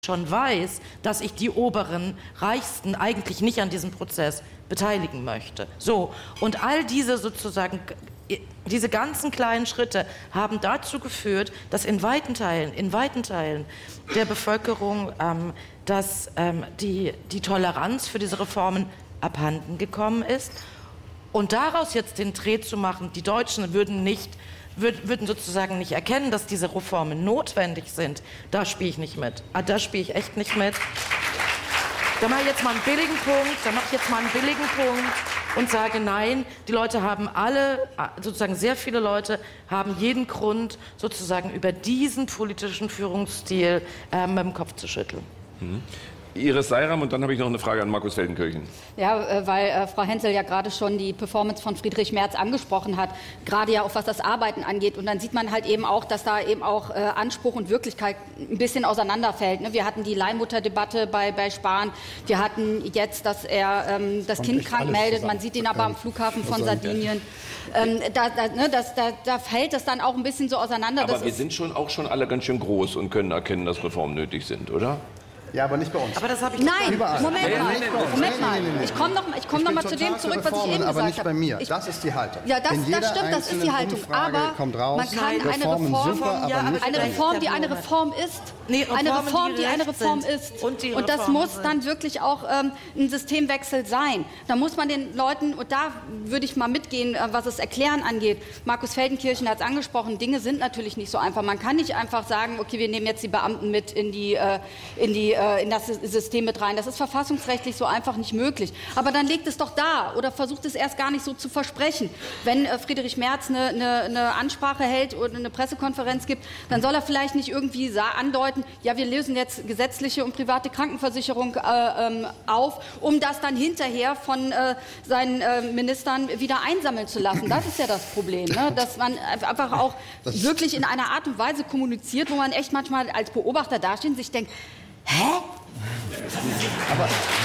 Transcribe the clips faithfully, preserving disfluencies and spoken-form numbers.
schon weiß, dass ich die oberen, reichsten eigentlich nicht an diesem Prozess beteiligen möchte. So, und all diese sozusagen, diese ganzen kleinen Schritte haben dazu geführt, dass in weiten Teilen, in weiten Teilen der Bevölkerung ähm, dass, ähm, die, die Toleranz für diese Reformen abhanden gekommen ist. Und daraus jetzt den Dreh zu machen, die Deutschen würden nicht würden sozusagen nicht erkennen, dass diese Reformen notwendig sind, da spiele ich nicht mit. Ah, da spiele ich echt nicht mit. Da mache ich jetzt mal einen billigen Punkt, da mache ich jetzt mal einen billigen Punkt und sage, nein, die Leute haben alle, sozusagen sehr viele Leute, haben jeden Grund, sozusagen über diesen politischen Führungsstil äh, mit dem Kopf zu schütteln. Mhm. Iris Seiram, und dann habe ich noch eine Frage an Markus Feldenkirchen. Ja, weil äh, Frau Hensel ja gerade schon die Performance von Friedrich Merz angesprochen hat, gerade ja auch was das Arbeiten angeht. Und dann sieht man halt eben auch, dass da eben auch äh, Anspruch und Wirklichkeit ein bisschen auseinanderfällt. Ne? Wir hatten die Leihmutterdebatte bei, bei Spahn. Wir hatten jetzt, dass er ähm, das Kind krank meldet. Man sieht ihn aber am Flughafen von Sardinien. Ähm, da, da, ne, das, da, da fällt das dann auch ein bisschen so auseinander. Aber das wir sind schon auch schon alle ganz schön groß und können erkennen, dass Reformen nötig sind, oder? Ja, aber nicht bei uns. Aber das habe ich Nein, überall. Moment Nein, mal. nein, nein, Moment mal. nein, nein, nein. Ich komme noch, ich komm noch mal zu dem zurück, was ich eben gesagt habe. Aber nicht bei mir. Das ist die Haltung. Ja, das, das stimmt, das ist die Haltung. Aber kommt raus, man kann eine Reformen Reform, super, aber ja, nicht eine Reform, die eine Reform ist, Nee, eine Reformen, Reform, die die eine gerecht Reform sind. ist. Und die Und das Reformen muss sind. dann wirklich auch ähm, ein Systemwechsel sein. Da muss man den Leuten, und da würde ich mal mitgehen, äh, was das Erklären angeht. Markus Feldenkirchen hat es angesprochen, Dinge sind natürlich nicht so einfach. Man kann nicht einfach sagen, okay, wir nehmen jetzt die Beamten mit in, die, äh, in, die, äh, in das System mit rein. Das ist verfassungsrechtlich so einfach nicht möglich. Aber dann legt es doch da oder versucht es erst gar nicht so zu versprechen. Wenn äh, Friedrich Merz eine, eine, eine Ansprache hält oder eine Pressekonferenz gibt, dann soll er vielleicht nicht irgendwie andeuten, ja, wir lösen jetzt gesetzliche und private Krankenversicherung äh, ähm, auf, um das dann hinterher von äh, seinen äh, Ministern wieder einsammeln zu lassen. Das ist ja das Problem, ne? Dass man einfach auch das wirklich in einer Art und Weise kommuniziert, wo man echt manchmal als Beobachter dasteht und sich denkt, hä? Aber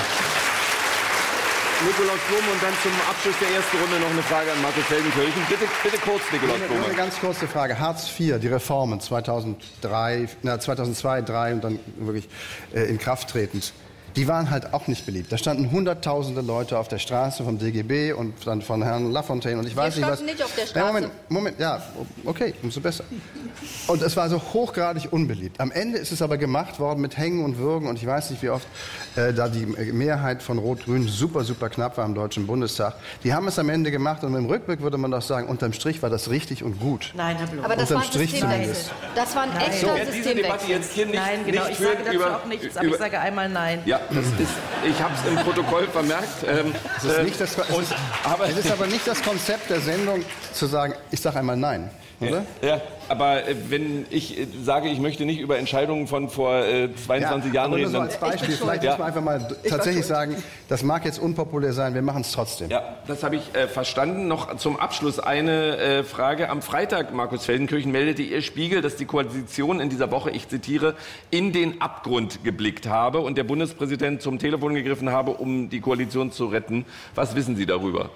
Nikolaus Blum, und dann zum Abschluss der ersten Runde noch eine Frage an Markus Feldenkirchen. Bitte, bitte kurz, Nikolaus Blum. Eine ganz kurze Frage. Hartz vier, die Reformen zweitausenddrei, na, zweitausendzwei, zweitausenddrei und dann wirklich äh, in Kraft tretend. Die waren halt auch nicht beliebt. Da standen hunderttausende Leute auf der Straße vom D G B und dann von Herrn Lafontaine und ich weiß nicht was. Wir standen nicht auf der Straße. Ja, Moment, Moment, ja, okay, umso besser. Und es war so hochgradig unbeliebt. Am Ende ist es aber gemacht worden mit Hängen und Würgen und ich weiß nicht, wie oft äh, da die Mehrheit von Rot-Grün super, super knapp war im Deutschen Bundestag. Die haben es am Ende gemacht und im Rückblick würde man doch sagen, unterm Strich war das richtig und gut. Nein, Herr Blum. Aber das Unterm war ein Strich Systemwechsel. zumindest. Das war ein echter So, wer diese Debatte Systemwechsel. jetzt hier nicht, Nein, genau, nicht ich führt sage dazu über, auch nichts, aber über, ich sage einmal nein. Ja, das ist, ich habe es im Protokoll vermerkt. Ähm, Es ist, nicht das, es, und, ist, aber, es ist aber nicht das Konzept der Sendung, zu sagen, ich sage einmal nein. Oder? Ja, aber äh, wenn ich äh, sage, ich möchte nicht über Entscheidungen von vor äh, zweiundzwanzig Jahren aber nur reden, so dann... als Beispiel, vielleicht Ja. muss man einfach mal tatsächlich sagen, das mag jetzt unpopulär sein, wir machen es trotzdem. Ja, das habe ich äh, verstanden. Noch zum Abschluss eine äh, Frage. Am Freitag, Markus Feldenkirchen, meldete Ihr Spiegel, dass die Koalition in dieser Woche, ich zitiere, in den Abgrund geblickt habe und der Bundespräsident zum Telefon gegriffen habe, um die Koalition zu retten. Was wissen Sie darüber?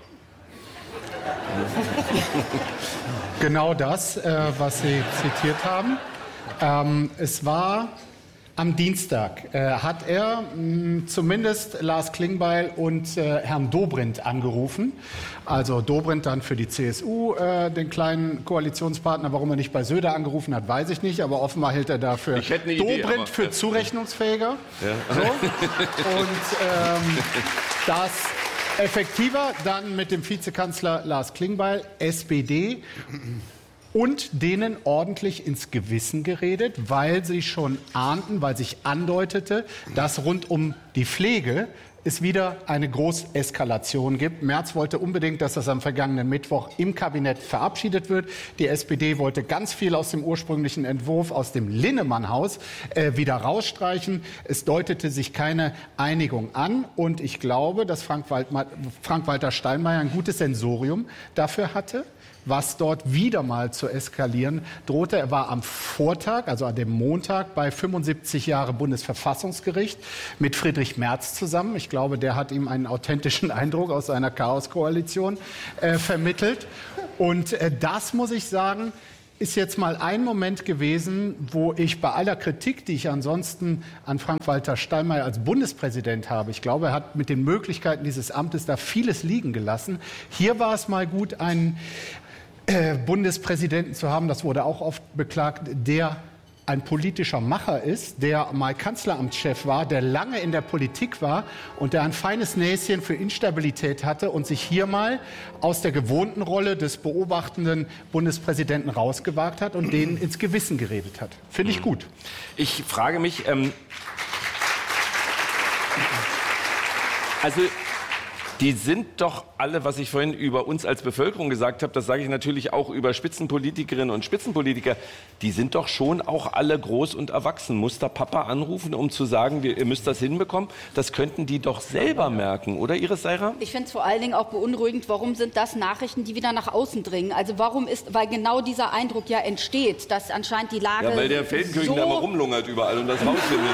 Genau das, äh, was Sie zitiert haben. Ähm, es war am Dienstag, äh, hat er mh, zumindest Lars Klingbeil und äh, Herrn Dobrindt angerufen. Also Dobrindt dann für die C S U, äh, den kleinen Koalitionspartner. Warum er nicht bei Söder angerufen hat, weiß ich nicht. Aber offenbar hält er dafür Ich hätte eine Idee, Dobrindt aber- für zurechnungsfähiger. Ja. So. Und ähm, das effektiver dann mit dem Vizekanzler Lars Klingbeil, S P D, und denen ordentlich ins Gewissen geredet, weil sie schon ahnten, weil sich andeutete, dass rund um die Pflege es wieder eine Großeskalation gibt. Merz wollte unbedingt, dass das am vergangenen Mittwoch im Kabinett verabschiedet wird. Die S P D wollte ganz viel aus dem ursprünglichen Entwurf, aus dem Linnemann-Haus, äh, wieder rausstreichen. Es deutete sich keine Einigung an. Und ich glaube, dass Frank-Walter Frank Steinmeier ein gutes Sensorium dafür hatte, was dort wieder mal zu eskalieren drohte. Er war am Vortag, also an dem Montag, bei fünfundsiebzig Jahre Bundesverfassungsgericht mit Friedrich Merz zusammen. Ich glaube, der hat ihm einen authentischen Eindruck aus seiner Chaoskoalition äh, vermittelt. Und äh, das, muss ich sagen, ist jetzt mal ein Moment gewesen, wo ich bei aller Kritik, die ich ansonsten an Frank-Walter Steinmeier als Bundespräsident habe, ich glaube, er hat mit den Möglichkeiten dieses Amtes da vieles liegen gelassen. Hier war es mal gut, einen äh, Bundespräsidenten zu haben, das wurde auch oft beklagt, der ein politischer Macher ist, der mal Kanzleramtschef war, der lange in der Politik war und der ein feines Näschen für Instabilität hatte und sich hier mal aus der gewohnten Rolle des beobachtenden Bundespräsidenten rausgewagt hat und denen ins Gewissen geredet hat. Finde ich gut. Ich frage mich, ähm, also die sind doch alle, was ich vorhin über uns als Bevölkerung gesagt habe, das sage ich natürlich auch über Spitzenpolitikerinnen und Spitzenpolitiker, die sind doch schon auch alle groß und erwachsen. Muss da Papa anrufen, um zu sagen, ihr müsst das hinbekommen? Das könnten die doch selber merken, oder Iris Seirer? Ich finde es vor allen Dingen auch beunruhigend, warum sind das Nachrichten, die wieder nach außen dringen? Also warum ist, weil genau dieser Eindruck ja entsteht, dass anscheinend die Lage Ja, weil der Feldenkirchen so da mal rumlungert überall und das rausfindet.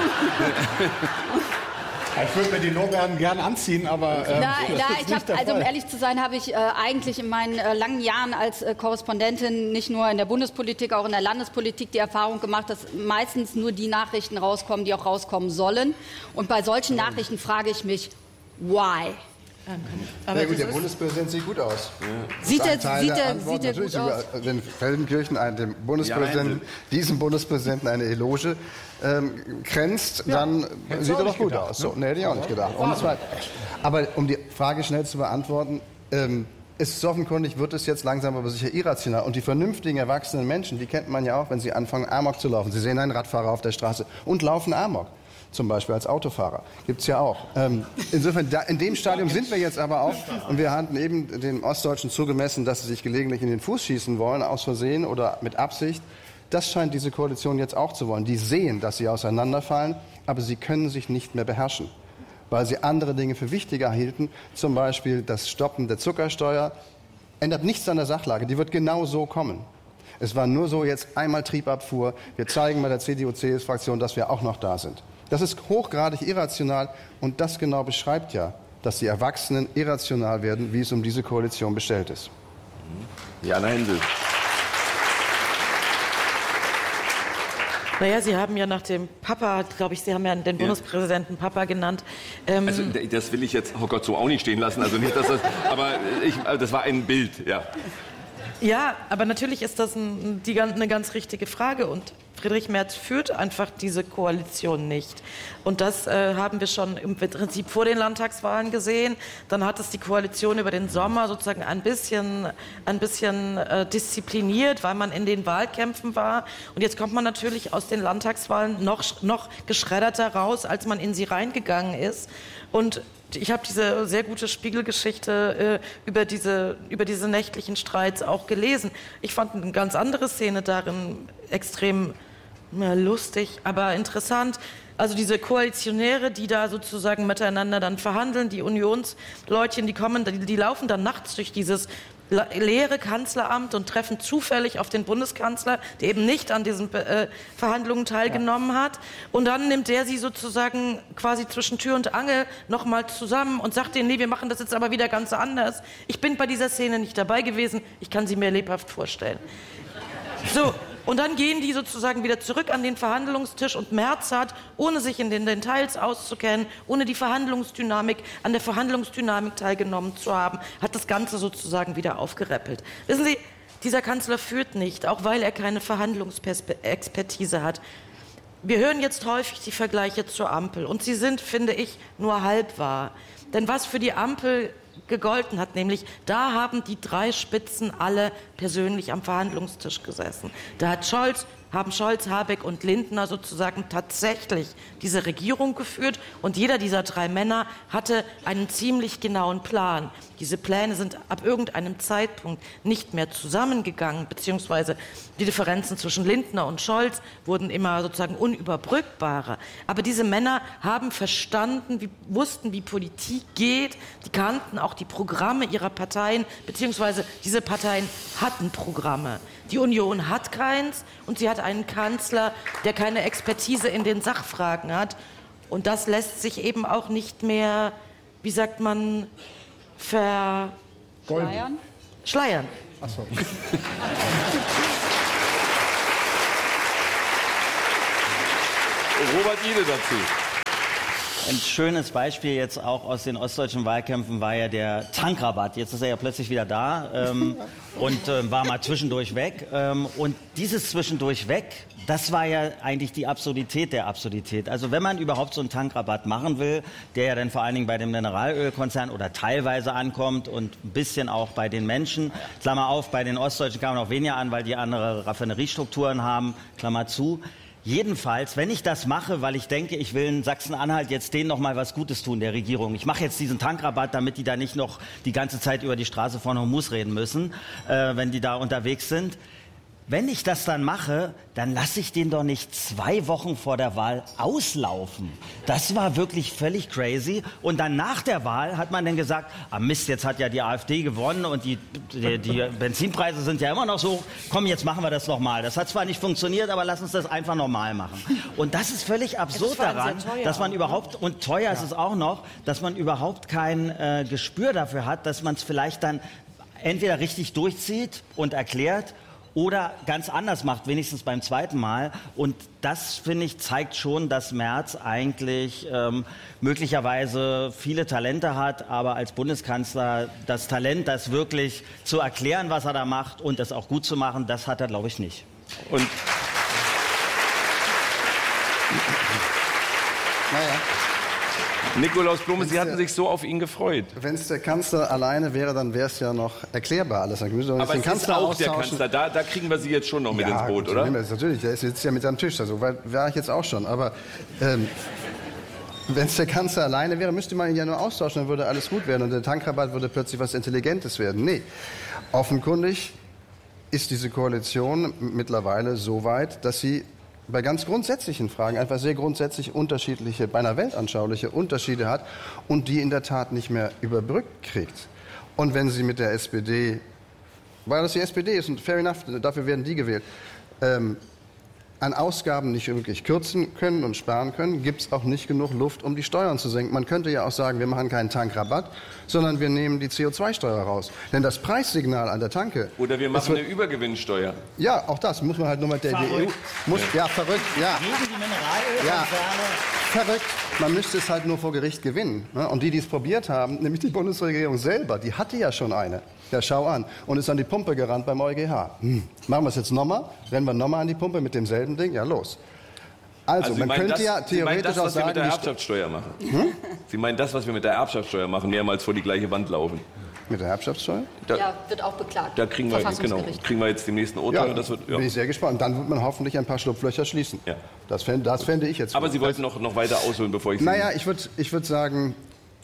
Ich würde mir die Lorbeeren gern anziehen, aber ähm, Na, das na, ist ich nicht hab, der also um Fall. ehrlich zu sein, habe ich äh, eigentlich in meinen äh, langen Jahren als äh, Korrespondentin nicht nur in der Bundespolitik, auch in der Landespolitik die Erfahrung gemacht, dass meistens nur die Nachrichten rauskommen, die auch rauskommen sollen. Und bei solchen Nachrichten frage ich mich, why? Aber ja, gut, der Bundespräsident sieht gut aus. Ja. Sieht er, sieht er, Antwort, sieht er gut aus? Wenn Feldenkirchen einen, dem Bundespräsidenten, ja, diesem Bundespräsidenten eine Eloge ähm, kränzt, ja, dann sieht er doch gut gedacht, aus. So, ne, hätte ich auch nicht gedacht. Und zwar, aber um die Frage schnell zu beantworten, ähm, es ist offenkundig, wird es jetzt langsam aber sicher irrational. Und die vernünftigen, erwachsenen Menschen, die kennt man ja auch, wenn sie anfangen, Amok zu laufen. Sie sehen einen Radfahrer auf der Straße und laufen Amok. Zum Beispiel als Autofahrer. Gibt es ja auch. Ähm, insofern, da, in dem Stadium sind wir jetzt aber auch. Und wir hatten eben den Ostdeutschen zugemessen, dass sie sich gelegentlich in den Fuß schießen wollen, aus Versehen oder mit Absicht. Das scheint diese Koalition jetzt auch zu wollen. Die sehen, dass sie auseinanderfallen, aber sie können sich nicht mehr beherrschen, weil sie andere Dinge für wichtiger hielten. Zum Beispiel das Stoppen der Zuckersteuer ändert nichts an der Sachlage. Die wird genau so kommen. Es war nur so, jetzt einmal Triebabfuhr. Wir zeigen bei der C D U-C S U-Fraktion, dass wir auch noch da sind. Das ist hochgradig irrational und das genau beschreibt ja, dass die Erwachsenen irrational werden, wie es um diese Koalition bestellt ist. Jana Hensel. Naja, Sie haben ja nach dem Papa, glaube ich, Sie haben ja den Bundespräsidenten Papa genannt. Ähm also das will ich jetzt, oh Gott, so auch nicht stehen lassen. Also nicht, dass das, aber ich, das war ein Bild, ja. Ja, aber natürlich ist das ein, die, eine ganz richtige Frage und Friedrich Merz führt einfach diese Koalition nicht. Und das äh, haben wir schon im Prinzip vor den Landtagswahlen gesehen. Dann hat es die Koalition über den Sommer sozusagen ein bisschen, ein bisschen äh, diszipliniert, weil man in den Wahlkämpfen war. Und jetzt kommt man natürlich aus den Landtagswahlen noch, noch geschredderter raus, als man in sie reingegangen ist. Und ich habe diese sehr gute Spiegelgeschichte äh, über, diese, über diese nächtlichen Streits auch gelesen. Ich fand eine ganz andere Szene darin extrem na, lustig, aber interessant. Also diese Koalitionäre, die da sozusagen miteinander dann verhandeln, die Unionsleutchen, die kommen, die, die laufen dann nachts durch dieses leere Kanzleramt und treffen zufällig auf den Bundeskanzler, der eben nicht an diesen äh, Verhandlungen teilgenommen ja. hat. Und dann nimmt der sie sozusagen quasi zwischen Tür und Angel nochmal zusammen und sagt denen, nee, wir machen das jetzt aber wieder ganz anders. Ich bin bei dieser Szene nicht dabei gewesen, ich kann sie mir lebhaft vorstellen. So. Und dann gehen die sozusagen wieder zurück an den Verhandlungstisch und Merz hat, ohne sich in den Details auszukennen, ohne die Verhandlungsdynamik, an der Verhandlungsdynamik teilgenommen zu haben, hat das Ganze sozusagen wieder aufgeräppelt. Wissen Sie, dieser Kanzler führt nicht, auch weil er keine Verhandlungsexpertise hat. Wir hören jetzt häufig die Vergleiche zur Ampel und sie sind, finde ich, nur halb wahr. Denn was für die Ampel gegolten hat, nämlich da haben die drei Spitzen alle persönlich am Verhandlungstisch gesessen. Da hat Scholz, haben Scholz, Habeck und Lindner sozusagen tatsächlich diese Regierung geführt und jeder dieser drei Männer hatte einen ziemlich genauen Plan. Diese Pläne sind ab irgendeinem Zeitpunkt nicht mehr zusammengegangen, beziehungsweise die Differenzen zwischen Lindner und Scholz wurden immer sozusagen unüberbrückbarer. Aber diese Männer haben verstanden, wie, wussten, wie Politik geht, die kannten auch die Programme ihrer Parteien, beziehungsweise diese Parteien hatten Programme. Die Union hat keins und sie hat einen Kanzler, der keine Expertise in den Sachfragen hat. Und das lässt sich eben auch nicht mehr, wie sagt man, ver... Schleiern? Schleiern. Ach so. Robert Ide dazu. Ein schönes Beispiel jetzt auch aus den ostdeutschen Wahlkämpfen war ja der Tankrabatt. Jetzt ist er ja plötzlich wieder da ähm, und äh, war mal zwischendurch weg. Ähm, und dieses zwischendurch weg, das war ja eigentlich die Absurdität der Absurdität. Also wenn man überhaupt so einen Tankrabatt machen will, der ja dann vor allen Dingen bei dem Mineralölkonzern oder teilweise ankommt und ein bisschen auch bei den Menschen, Klammer auf, bei den Ostdeutschen kam man auch weniger an, weil die andere Raffineriestrukturen haben, Klammer zu. Jedenfalls, wenn ich das mache, weil ich denke, ich will in Sachsen-Anhalt jetzt denen noch mal was Gutes tun, der Regierung. Ich mache jetzt diesen Tankrabatt, damit die da nicht noch die ganze Zeit über die Straße von Hormuz reden müssen, äh, wenn die da unterwegs sind. Wenn ich das dann mache, dann lasse ich den doch nicht zwei Wochen vor der Wahl auslaufen. Das war wirklich völlig crazy. Und dann nach der Wahl hat man dann gesagt, ah Mist, jetzt hat ja die AfD gewonnen und die, die, die Benzinpreise sind ja immer noch so hoch. Komm, jetzt machen wir das nochmal. Das hat zwar nicht funktioniert, aber lass uns das einfach normal machen. Und das ist völlig absurd daran, dass man überhaupt, und teuer ist es auch noch, dass man überhaupt kein äh, Gespür dafür hat, dass man es vielleicht dann entweder richtig durchzieht und erklärt, oder ganz anders macht, wenigstens beim zweiten Mal. Und das, finde ich, zeigt schon, dass Merz eigentlich ähm, möglicherweise viele Talente hat, aber als Bundeskanzler das Talent, das wirklich zu erklären, was er da macht und das auch gut zu machen, das hat er, glaube ich, nicht. Und naja. Nikolaus Blome, Sie hatten sich so auf ihn gefreut. Wenn es der Kanzler alleine wäre, dann wäre es ja noch erklärbar alles. Dann müssen wir Aber den es Kanzler ist auch der austauschen. Kanzler. Da, da kriegen wir Sie jetzt schon noch mit Ja, ins Boot, gut, oder? Das natürlich, der sitzt ja mit am Tisch. Also war, war ich jetzt auch schon. Aber ähm, wenn es der Kanzler alleine wäre, müsste man ihn ja nur austauschen, dann würde alles gut werden. Und der Tankrabatt würde plötzlich was Intelligentes werden. Nee, offenkundig ist diese Koalition mittlerweile so weit, dass sie bei ganz grundsätzlichen Fragen einfach sehr grundsätzlich unterschiedliche, beinahe weltanschauliche Unterschiede hat und die in der Tat nicht mehr überbrückt kriegt. Und wenn sie mit der S P D, weil das die S P D ist und fair enough, dafür werden die gewählt, ähm, an Ausgaben nicht wirklich kürzen können und sparen können, gibt es auch nicht genug Luft, um die Steuern zu senken. Man könnte ja auch sagen, wir machen keinen Tankrabatt, sondern wir nehmen die C O zwei Steuer raus. Denn das Preissignal an der Tanke... Oder wir machen eine Übergewinnsteuer. Ja, auch das muss man halt nur mit der E U... Muss, ja. ja, verrückt, ja. Gegen die Mineralölkonzerne. Ja, verrückt. Man müsste es halt nur vor Gericht gewinnen. Ne? Und die, die es probiert haben, nämlich die Bundesregierung selber, die hatte ja schon eine. Ja, schau an. Und ist an die Pumpe gerannt beim EuGH. Hm. Machen wir es jetzt nochmal? Rennen wir nochmal an die Pumpe mit demselben Ding? Ja, los. Also, Also man könnte das, ja Sie meinen theoretisch das, auch was wir sagen... mit der die Erbschaftssteuer machen? Hm? Sie meinen das, was wir mit der Erbschaftssteuer machen, mehrmals vor die gleiche Wand laufen? Mit der Erbschaftssteuer? Da, Ja, wird auch beklagt. da kriegen, wir, genau, kriegen wir jetzt demnächst ein Urteil. Ja, und das wird, ja. bin ich sehr gespannt. Dann wird man hoffentlich ein paar Schlupflöcher schließen. Ja. Das fände das fände ich jetzt... Aber gut. Sie wollten noch, noch weiter ausholen, bevor ich Sie... Naja, ich würde ich würd sagen...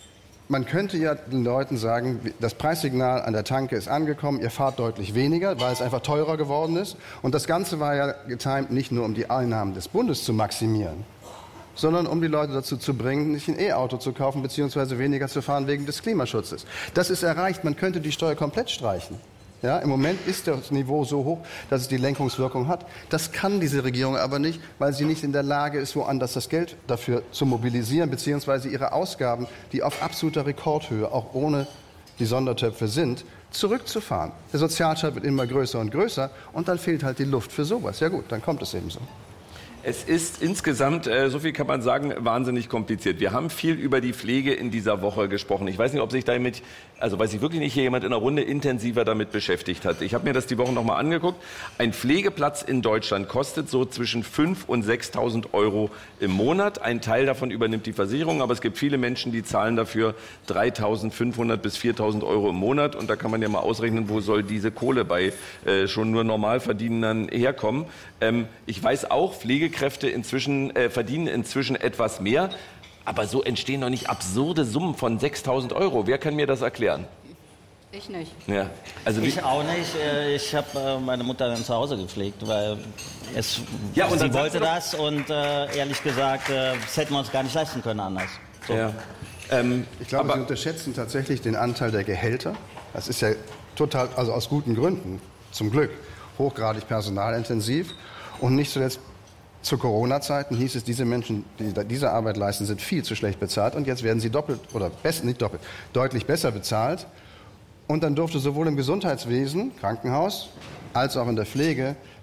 Man könnte ja den Leuten sagen, das Preissignal an der Tanke ist angekommen, ihr fahrt deutlich weniger, weil es einfach teurer geworden ist. Und das Ganze war ja getimt nicht nur, um die Einnahmen des Bundes zu maximieren, sondern um die Leute dazu zu bringen, nicht ein E-Auto zu kaufen bzw. weniger zu fahren wegen des Klimaschutzes. Das ist erreicht, man könnte die Steuer komplett streichen. Ja, im Moment ist das Niveau so hoch, dass es die Lenkungswirkung hat. Das kann diese Regierung aber nicht, weil sie nicht in der Lage ist, woanders das Geld dafür zu mobilisieren, beziehungsweise ihre Ausgaben, die auf absoluter Rekordhöhe, auch ohne die Sondertöpfe sind, zurückzufahren. Der Sozialstaat wird immer größer und größer und dann fehlt halt die Luft für sowas. Ja gut, dann kommt es eben so. Es ist insgesamt, äh, so viel kann man sagen, wahnsinnig kompliziert. Wir haben viel über die Pflege in dieser Woche gesprochen. Ich weiß nicht, ob sich damit, also weiß ich wirklich nicht, hier jemand in der Runde intensiver damit beschäftigt hat. Ich habe mir das die Woche noch mal angeguckt. Ein Pflegeplatz in Deutschland kostet so zwischen fünftausend und sechstausend Euro im Monat. Ein Teil davon übernimmt die Versicherung, aber es gibt viele Menschen, die zahlen dafür dreitausendfünfhundert bis viertausend Euro im Monat. Und da kann man ja mal ausrechnen, wo soll diese Kohle bei äh, schon nur Normalverdienern herkommen. Ähm, ich weiß auch, Pflege Kräfte inzwischen, äh, verdienen inzwischen etwas mehr. Aber so entstehen doch nicht absurde Summen von sechstausend Euro. Wer kann mir das erklären? Ich nicht. Ja. Also Ich auch nicht. Äh, Ich habe äh, meine Mutter dann zu Hause gepflegt, weil es, Ja, und sie dann wollte sagst das und äh, ehrlich gesagt, äh, das hätten wir uns gar nicht leisten können anders. So. ja. ähm, Ich glaube, aber, Sie unterschätzen tatsächlich den Anteil der Gehälter. Das ist ja total, also aus guten Gründen, zum Glück, hochgradig personalintensiv. Und nicht zuletzt zu Corona-Zeiten hieß es, diese Menschen, die diese Arbeit leisten, sind viel zu schlecht bezahlt. Und jetzt werden sie doppelt, oder best, nicht doppelt, deutlich besser bezahlt. Und dann durfte sowohl im Gesundheitswesen, Krankenhaus, als auch in der Pflege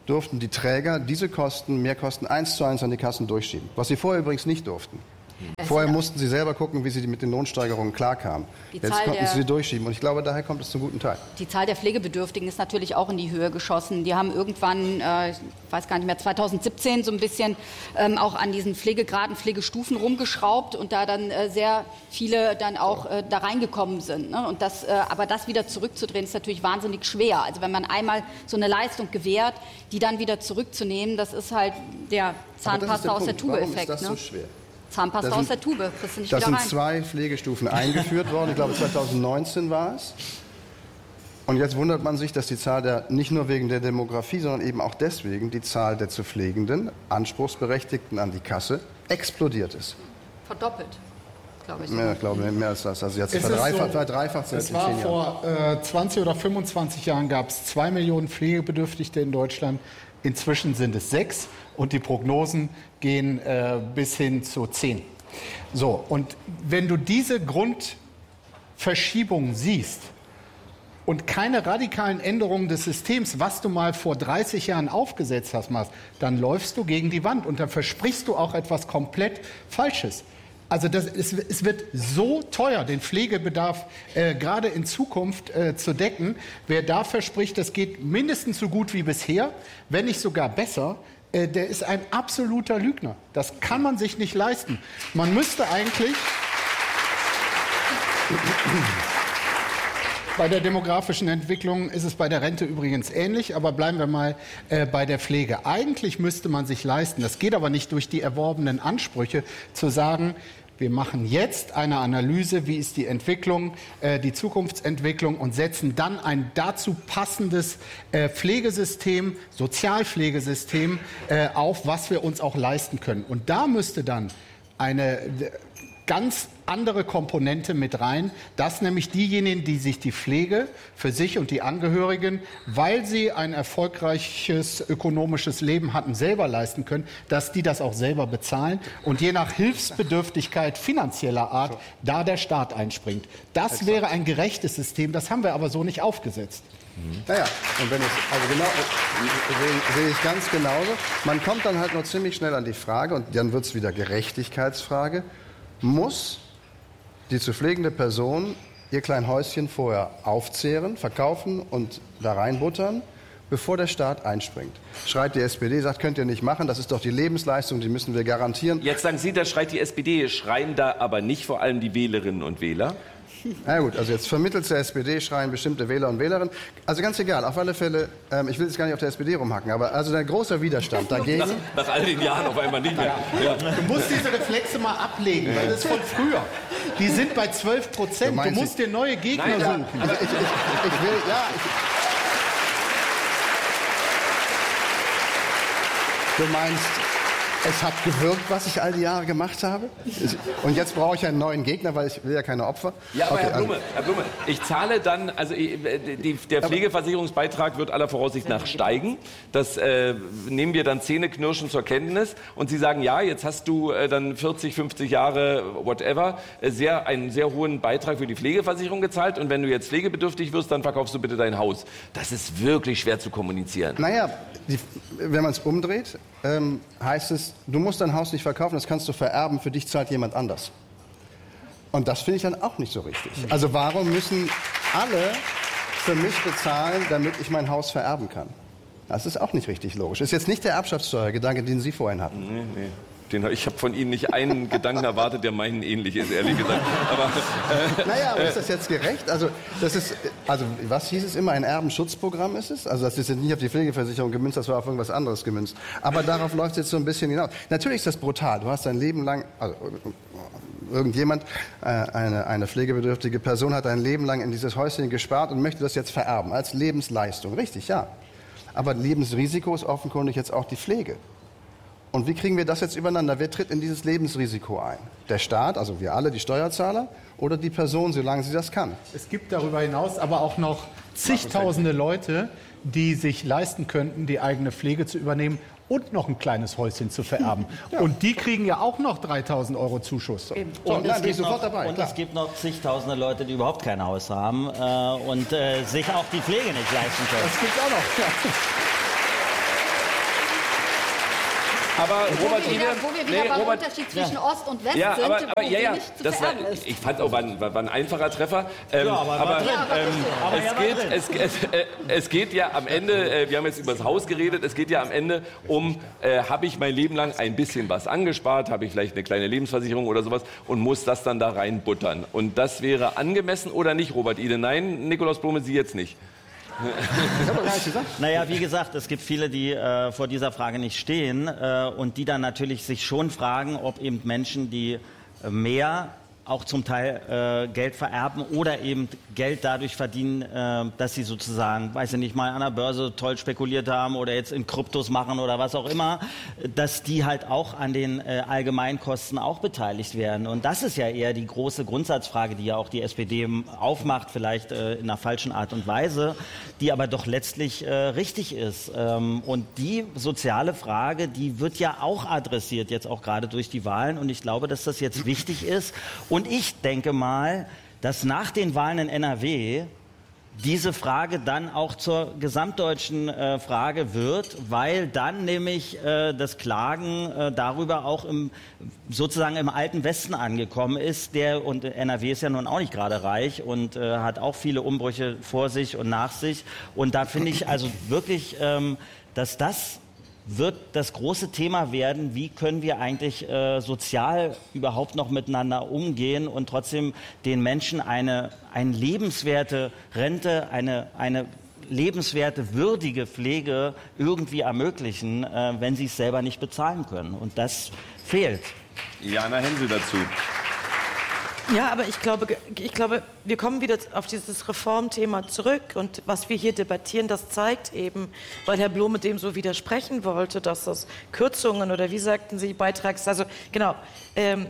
durften die Träger diese Kosten, Mehrkosten eins zu eins an die Kassen durchschieben. Was sie vorher übrigens nicht durften. Vorher mussten sie selber gucken, wie sie mit den Lohnsteigerungen klarkamen. Jetzt konnten sie sie durchschieben. Und ich glaube, daher kommt es zum guten Teil. Die Zahl der Pflegebedürftigen ist natürlich auch in die Höhe geschossen. Die haben irgendwann, äh, ich weiß gar nicht mehr, zweitausendsiebzehn so ein bisschen ähm, auch an diesen Pflegegraden, Pflegestufen rumgeschraubt und da dann äh, sehr viele dann auch äh, da reingekommen sind. Ne? Und das, äh, aber das wieder zurückzudrehen, ist natürlich wahnsinnig schwer. Also wenn man einmal so eine Leistung gewährt, die dann wieder zurückzunehmen, das ist halt der Zahnpasta aus der Tube-Effekt. Warum ist das so ne? schwer? Zahnpasta sind, aus der Tube, kriegst du nicht Da wieder sind rein. zwei Pflegestufen eingeführt worden. Ich glaube, zweitausendneunzehn war es. Und jetzt wundert man sich, dass die Zahl der, nicht nur wegen der Demografie, sondern eben auch deswegen, die Zahl der zu Pflegenden, Anspruchsberechtigten an die Kasse, explodiert ist. Verdoppelt, glaube ich. Ja, ich glaube, mehr als das. Also jetzt Es ist verdreifacht, so, verdreifacht seit Es war zehn Jahren. vor äh, zwanzig oder fünfundzwanzig Jahren gab es zwei Millionen Pflegebedürftige in Deutschland. Inzwischen sind es sechs und die Prognosen gehen äh, bis hin zu zehn. So, und wenn du diese Grundverschiebung siehst und keine radikalen Änderungen des Systems, was du mal vor dreißig Jahren aufgesetzt hast, machst, dann läufst du gegen die Wand und dann versprichst du auch etwas komplett Falsches. Also das, es, es wird so teuer, den Pflegebedarf äh, gerade in Zukunft äh, zu decken. Wer da verspricht, das geht mindestens so gut wie bisher, wenn nicht sogar besser, äh, der ist ein absoluter Lügner. Das kann man sich nicht leisten. Man müsste eigentlich... Bei der demografischen Entwicklung ist es bei der Rente übrigens ähnlich, aber bleiben wir mal äh, bei der Pflege. Eigentlich müsste man sich leisten, das geht aber nicht durch die erworbenen Ansprüche, zu sagen, wir machen jetzt eine Analyse, wie ist die Entwicklung, äh, die Zukunftsentwicklung und setzen dann ein dazu passendes äh, Pflegesystem, Sozialpflegesystem äh, auf, was wir uns auch leisten können. Und da müsste dann eine ganz andere Komponente mit rein, dass nämlich diejenigen, die sich die Pflege für sich und die Angehörigen, weil sie ein erfolgreiches ökonomisches Leben hatten, selber leisten können, dass die das auch selber bezahlen und je nach Hilfsbedürftigkeit finanzieller Art da der Staat einspringt. Das wäre ein gerechtes System, das haben wir aber so nicht aufgesetzt. Naja, und wenn es, also genau, sehe seh ich ganz genauso. Man kommt dann halt nur ziemlich schnell an die Frage, und dann wird es wieder Gerechtigkeitsfrage, muss die zu pflegende Person ihr klein Häuschen vorher aufzehren, verkaufen und da reinbuttern, bevor der Staat einspringt. Schreit die S P D, sagt, könnt ihr nicht machen, das ist doch die Lebensleistung, die müssen wir garantieren. Jetzt sagen Sie, das schreit die S P D, schreien da aber nicht vor allem die Wählerinnen und Wähler? Na gut, also jetzt vermittelt der S P D, schreien bestimmte Wähler und Wählerinnen. Also ganz egal, auf alle Fälle, ähm, ich will jetzt gar nicht auf der S P D rumhacken, aber also der große Widerstand dagegen... Nach, nach all den Jahren auf einmal nicht mehr. Ja. Du musst diese Reflexe mal ablegen, weil das ist von früher. Die sind bei zwölf Prozent. Du, du musst dir neue Gegner Nein, suchen. Also ich, ich, ich will, ja... Ich, du meinst... Es hat gewirkt, was ich all die Jahre gemacht habe. Und jetzt brauche ich einen neuen Gegner, weil ich will ja keine Opfer. Ja, aber okay, Herr Blume, Herr Blume, ich zahle dann, also die, der Pflegeversicherungsbeitrag wird aller Voraussicht nach steigen. Das äh, nehmen wir dann zähneknirschend zur Kenntnis. Und Sie sagen, ja, jetzt hast du äh, dann vierzig, fünfzig Jahre, whatever, äh, sehr, einen sehr hohen Beitrag für die Pflegeversicherung gezahlt. Und wenn du jetzt pflegebedürftig wirst, dann verkaufst du bitte dein Haus. Das ist wirklich schwer zu kommunizieren. Naja, die, wenn man es umdreht, ähm, heißt es, du musst dein Haus nicht verkaufen, das kannst du vererben, für dich zahlt jemand anders. Und das finde ich dann auch nicht so richtig. Also warum müssen alle für mich bezahlen, damit ich mein Haus vererben kann? Das ist auch nicht richtig logisch. Das ist jetzt nicht der Erbschaftssteuergedanke, den Sie vorhin hatten. Nee, nee. Den, ich habe von Ihnen nicht einen Gedanken erwartet, der meinen ähnlich ist, ehrlich gesagt. Aber, äh, naja, aber ist das jetzt gerecht? Also, das ist, also, was hieß es immer? Ein Erbenschutzprogramm ist es? Also, das ist jetzt nicht auf die Pflegeversicherung gemünzt, das war auf irgendwas anderes gemünzt. Aber darauf läuft es jetzt so ein bisschen hinaus. Natürlich ist das brutal. Du hast dein Leben lang, also, irgendjemand, äh, eine, eine pflegebedürftige Person hat ein Leben lang in dieses Häuschen gespart und möchte das jetzt vererben, als Lebensleistung. Richtig, ja. Aber Lebensrisiko ist offenkundig jetzt auch die Pflege. Und wie kriegen wir das jetzt übereinander? Wer tritt in dieses Lebensrisiko ein? Der Staat, also wir alle, die Steuerzahler, oder die Person, solange sie das kann? Es gibt darüber hinaus aber auch noch zigtausende Leute, die sich leisten könnten, die eigene Pflege zu übernehmen und noch ein kleines Häuschen zu vererben. Ja. Und die kriegen ja auch noch dreitausend Euro Zuschuss. So, und es, gibt noch, dabei, und es gibt noch zigtausende Leute, die überhaupt kein Haus haben äh, und äh, sich auch die Pflege nicht leisten können. Das gibt's auch noch. Ja. Aber Wo Robert wir wieder, Ide, wo wir wieder nee, beim Robert, Unterschied zwischen Ost und West ja, sind, aber, wo aber ja, ja, nicht zu das war, verehren ist. ich fand auch, war ein, war ein einfacher Treffer. Ähm, Ja, aber war aber drin. Ja, aber ähm, Aber es, ja, war geht, drin. es, es, äh, es geht ja am Ende, äh, wir haben jetzt über das Haus geredet, es geht ja am Ende um, äh, habe ich mein Leben lang ein bisschen was angespart, habe ich vielleicht eine kleine Lebensversicherung oder sowas und muss das dann da reinbuttern. Und das wäre angemessen oder nicht, Robert Ide? Nein, Nikolaus Blome, Sie jetzt nicht. Ich habe doch gar nicht gesagt. Naja, wie gesagt, es gibt viele, die äh, vor dieser Frage nicht stehen äh, und die dann natürlich sich schon fragen, ob eben Menschen, die äh, mehr auch zum Teil äh, Geld vererben oder eben Geld dadurch verdienen, äh, dass sie sozusagen, weiß ich nicht, mal an der Börse toll spekuliert haben oder jetzt in Kryptos machen oder was auch immer, dass die halt auch an den äh, Allgemeinkosten auch beteiligt werden. Und das ist ja eher die große Grundsatzfrage, die ja auch die S P D aufmacht, vielleicht äh, in einer falschen Art und Weise, die aber doch letztlich äh, richtig ist. Ähm, und die soziale Frage, die wird ja auch adressiert, jetzt auch gerade durch die Wahlen. Und ich glaube, dass das jetzt wichtig ist. Und ich denke mal, dass nach den Wahlen in N R W diese Frage dann auch zur gesamtdeutschen äh, Frage wird, weil dann nämlich äh, das Klagen äh, darüber auch im, sozusagen im alten Westen angekommen ist. Der, und N R W ist ja nun auch nicht gerade reich und äh, hat auch viele Umbrüche vor sich und nach sich. Und da finde ich also wirklich, ähm, dass das wird das große Thema werden, wie können wir eigentlich äh, sozial überhaupt noch miteinander umgehen und trotzdem den Menschen eine, eine lebenswerte Rente, eine, eine lebenswerte, würdige Pflege irgendwie ermöglichen, äh, wenn sie es selber nicht bezahlen können. Und das fehlt. Jana Hensel dazu. Ja, aber ich glaube, ich glaube, wir kommen wieder auf dieses Reformthema zurück. Und was wir hier debattieren, das zeigt eben, weil Herr Blome dem so widersprechen wollte, dass das Kürzungen oder wie sagten Sie, Beitrags... Also genau, ähm,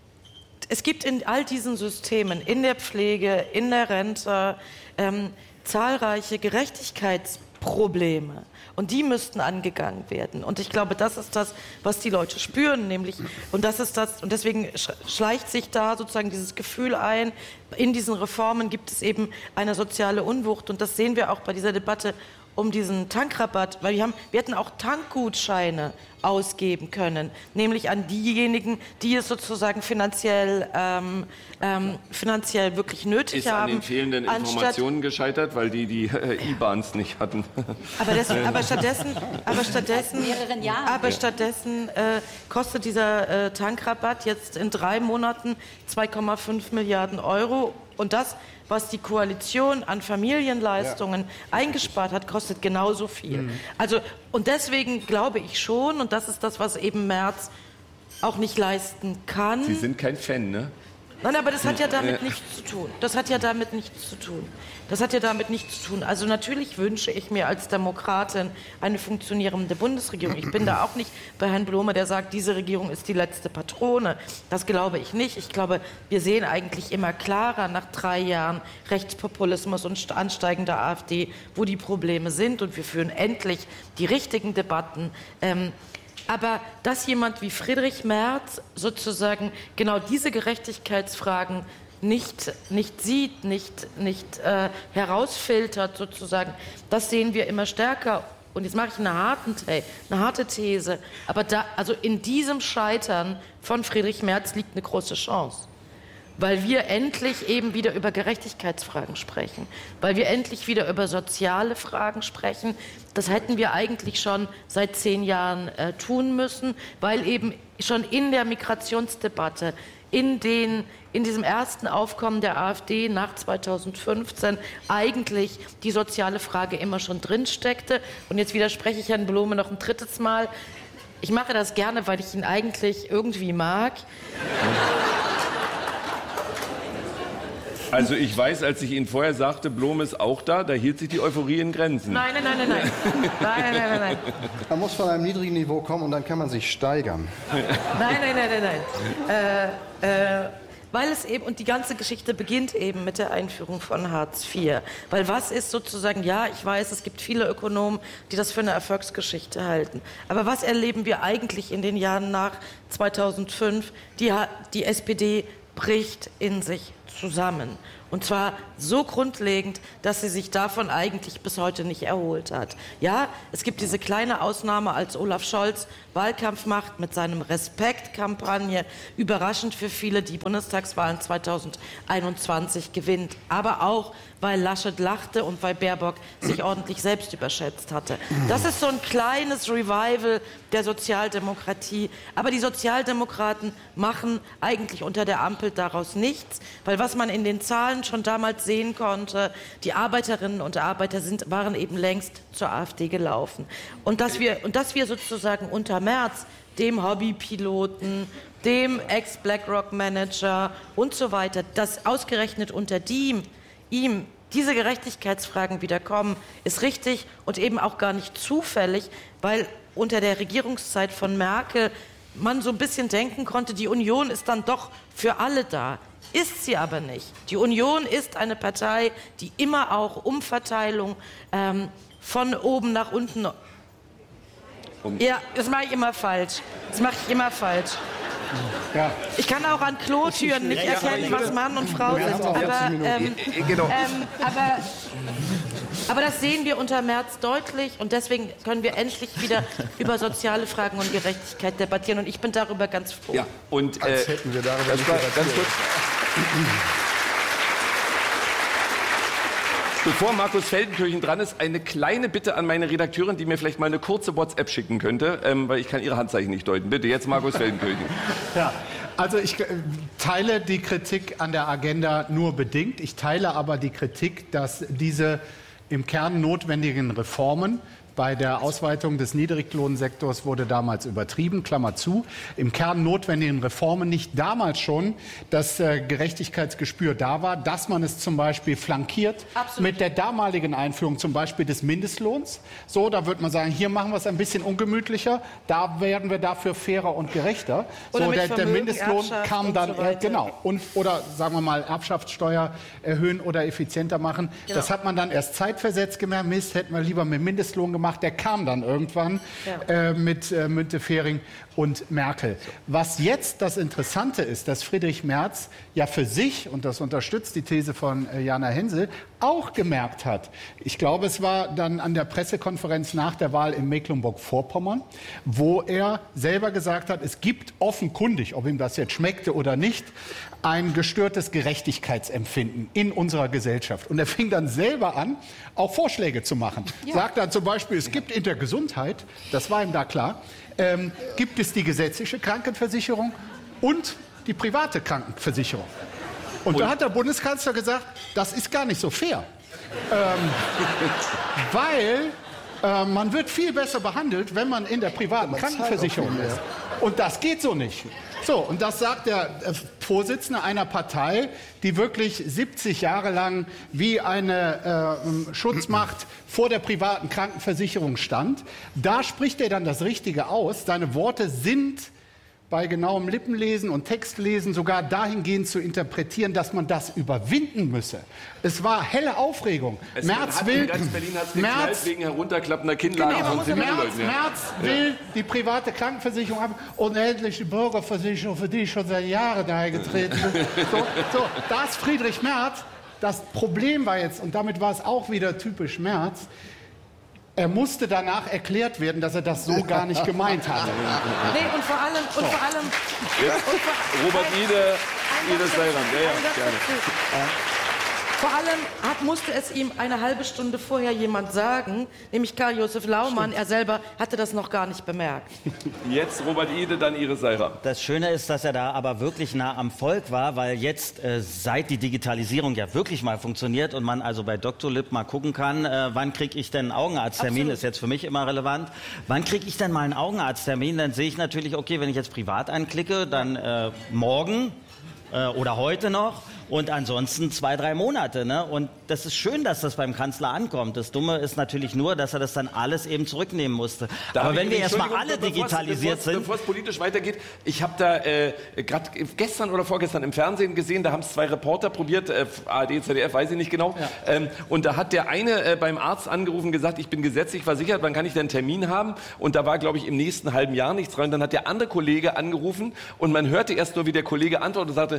es gibt in all diesen Systemen, in der Pflege, in der Rente, ähm, zahlreiche Gerechtigkeitsprobleme. Und die müssten angegangen werden. Und ich glaube, das ist das, was die Leute spüren, nämlich, und das ist das, und deswegen schleicht sich da sozusagen dieses Gefühl ein, in diesen Reformen gibt es eben eine soziale Unwucht. Und das sehen wir auch bei dieser Debatte um diesen Tankrabatt, weil wir haben, wir hätten auch Tankgutscheine ausgeben können, nämlich an diejenigen, die es sozusagen finanziell, ähm, ähm, finanziell wirklich nötig Ist haben. an den fehlenden Informationen gescheitert, weil die die äh, I-Bahns nicht hatten. Aber, das, aber stattdessen, aber stattdessen, mehreren Jahren. aber stattdessen äh, kostet dieser äh, Tankrabatt jetzt in drei Monaten zwei Komma fünf Milliarden Euro. Und das, was die Koalition an Familienleistungen ja. eingespart hat, kostet genauso viel. Mhm. Also, und deswegen glaube ich schon, und das ist das, was eben Merz auch nicht leisten kann. Sie sind kein Fan, ne? Nein, aber das hat ja damit nichts zu tun. Das hat ja damit nichts zu tun. Das hat ja damit nichts zu tun. Also natürlich wünsche ich mir als Demokratin eine funktionierende Bundesregierung. Ich bin da auch nicht bei Herrn Blome, der sagt, diese Regierung ist die letzte Patrone. Das glaube ich nicht. Ich glaube, wir sehen eigentlich immer klarer nach drei Jahren Rechtspopulismus und ansteigender AfD, wo die Probleme sind. Und wir führen endlich die richtigen Debatten. Ähm, Aber dass jemand wie Friedrich Merz sozusagen genau diese Gerechtigkeitsfragen nicht, nicht sieht, nicht, nicht äh, herausfiltert sozusagen, das sehen wir immer stärker. Und jetzt mache ich eine, harten, eine harte These, aber da, also in diesem Scheitern von Friedrich Merz liegt eine große Chance. Weil wir endlich eben wieder über Gerechtigkeitsfragen sprechen, weil wir endlich wieder über soziale Fragen sprechen. Das hätten wir eigentlich schon seit zehn Jahren äh, tun müssen, weil eben schon in der Migrationsdebatte, in, den, in diesem ersten Aufkommen der AfD nach zweitausendfünfzehn eigentlich die soziale Frage immer schon drinsteckte. Und jetzt widerspreche ich Herrn Blome noch ein drittes Mal. Ich mache das gerne, weil ich ihn eigentlich irgendwie mag. Also ich weiß, als ich Ihnen vorher sagte, Blome ist auch da, da hielt sich die Euphorie in Grenzen. Nein, nein, nein, nein, nein. nein, nein, nein, nein. Man muss von einem niedrigen Niveau kommen und dann kann man sich steigern. Nein, nein, nein, nein, nein. Äh, äh, weil es eben, und die ganze Geschichte beginnt eben mit der Einführung von Hartz vier. Weil was ist sozusagen, ja, ich weiß, es gibt viele Ökonomen, die das für eine Erfolgsgeschichte halten. Aber was erleben wir eigentlich in den Jahren nach zweitausendfünf? Die, die S P D bricht in sich zusammen. Und zwar so grundlegend, dass sie sich davon eigentlich bis heute nicht erholt hat. Ja, es gibt diese kleine Ausnahme, als Olaf Scholz Wahlkampf macht mit seinem Respektkampagne, überraschend für viele, die Bundestagswahlen zweitausendeinundzwanzig gewinnt. Aber auch, weil Laschet lachte und weil Baerbock sich ordentlich selbst überschätzt hatte. Das ist so ein kleines Revival der Sozialdemokratie. Aber die Sozialdemokraten machen eigentlich unter der Ampel daraus nichts, weil was man in den Zahlen schon damals sehen konnte, die Arbeiterinnen und Arbeiter sind, waren eben längst zur AfD gelaufen. Und dass wir, und dass wir sozusagen unter Merz, dem Hobbypiloten, dem Ex-BlackRock-Manager und so weiter, dass ausgerechnet unter dem, ihm diese Gerechtigkeitsfragen wieder kommen, ist richtig und eben auch gar nicht zufällig, weil unter der Regierungszeit von Merkel man so ein bisschen denken konnte, die Union ist dann doch für alle da. Ist sie aber nicht. Die Union ist eine Partei, die immer auch Umverteilung ähm, von oben nach unten... Um. Ja, das mache ich immer falsch. Das mache ich immer falsch. Ja. Ich kann auch an Klotüren nicht erkennen, was Mann und Frau sind. Aber, ähm, genau. ähm, aber, aber das sehen wir unter Merz deutlich und deswegen können wir endlich wieder über soziale Fragen und Gerechtigkeit debattieren und ich bin darüber ganz froh. Ja, und äh, als hätten wir darüber nicht debattiert. Ganz kurz. Bevor Markus Feldenkirchen dran ist, eine kleine Bitte an meine Redakteurin, die mir vielleicht mal eine kurze WhatsApp schicken könnte, ähm, weil ich kann ihre Handzeichen nicht deuten. Bitte, jetzt Markus Feldenkirchen. Ja, also ich äh, teile die Kritik an der Agenda nur bedingt. Ich teile aber die Kritik, dass diese im Kern notwendigen Reformen bei der Ausweitung des Niedriglohnsektors wurde damals übertrieben, Klammer zu, im Kern notwendigen Reformen nicht damals schon das äh, Gerechtigkeitsgespür da war, dass man es zum Beispiel flankiert Absolut. Mit der damaligen Einführung zum Beispiel des Mindestlohns. So, da würde man sagen, hier machen wir es ein bisschen ungemütlicher, da werden wir dafür fairer und gerechter. Oder so, mit der, der Mindestlohn Erbschaft kam dann, so äh, genau, und, oder sagen wir mal Erbschaftssteuer erhöhen oder effizienter machen. Genau. Das hat man dann erst zeitversetzt gemerkt, Mist, hätten wir lieber mit Mindestlohn gemacht. Der kam dann irgendwann ja. äh, mit äh, Müntefering und Merkel. Was jetzt das Interessante ist, dass Friedrich Merz ja für sich, und das unterstützt die These von äh, Jana Hensel, auch gemerkt hat. Ich glaube, es war dann an der Pressekonferenz nach der Wahl in Mecklenburg-Vorpommern, wo er selber gesagt hat, es gibt offenkundig, ob ihm das jetzt schmeckte oder nicht, ein gestörtes Gerechtigkeitsempfinden in unserer Gesellschaft. Und er fing dann selber an, auch Vorschläge zu machen. Ja. Sagt dann zum Beispiel, es gibt in der Gesundheit, das war ihm da klar, ähm, gibt es die gesetzliche Krankenversicherung und die private Krankenversicherung. Und, und da hat der Bundeskanzler gesagt, das ist gar nicht so fair. ähm, weil äh, man wird viel besser behandelt, wenn man in der privaten Krankenversicherung ist. Und das geht so nicht. So, und das sagt der Vorsitzende einer Partei, die wirklich siebzig Jahre lang wie eine äh, Schutzmacht vor der privaten Krankenversicherung stand. Da spricht er dann das Richtige aus. Seine Worte sind bei genauem Lippenlesen und Textlesen sogar dahingehend zu interpretieren, dass man das überwinden müsse. Es war helle Aufregung. Es Merz hat will, in ganz Berlin hat's Merz, wegen herunterklappender Kinnladen genau, von Merz, Leuten, ja. Merz will ja. die private Krankenversicherung haben und endlich die Bürgerversicherung, für die ich schon seit Jahren eingetreten bin. So, so, das Friedrich Merz. Das Problem war jetzt, und damit war es auch wieder typisch Merz, er musste danach erklärt werden, dass er das so gar nicht gemeint hatte. Nee, und vor allem... Und vor allem ja. und vor, Robert Ide, Ide Seiran. Ja, ja, gerne. Vor allem hat, musste es ihm eine halbe Stunde vorher jemand sagen, nämlich Karl-Josef Laumann. Stimmt. Er selber hatte das noch gar nicht bemerkt. Jetzt Robert Ide, dann Iris Seiran. Das Schöne ist, dass er da aber wirklich nah am Volk war, weil jetzt, äh, seit die Digitalisierung ja wirklich mal funktioniert und man also bei Doktor Lipp mal gucken kann, äh, wann kriege ich denn einen Augenarzttermin, Absolut. Ist jetzt für mich immer relevant. Wann kriege ich denn mal einen Augenarzttermin? Dann sehe ich natürlich, okay, wenn ich jetzt privat anklicke, dann äh, morgen äh, oder heute noch. Und ansonsten zwei, drei Monate. Ne? Und das ist schön, dass das beim Kanzler ankommt. Das Dumme ist natürlich nur, dass er das dann alles eben zurücknehmen musste. Da Aber wenn wir erstmal alle digitalisiert sind... Bevor es politisch weitergeht, ich habe da äh, gerade gestern oder vorgestern im Fernsehen gesehen, da haben es zwei Reporter probiert, äh, A R D, Z D F, weiß ich nicht genau. Ja. Ähm, und da hat der eine äh, beim Arzt angerufen und gesagt, ich bin gesetzlich versichert, wann kann ich denn einen Termin haben? Und da war, glaube ich, im nächsten halben Jahr nichts dran. Dann hat der andere Kollege angerufen und man hörte erst nur, wie der Kollege antwortete und sagte,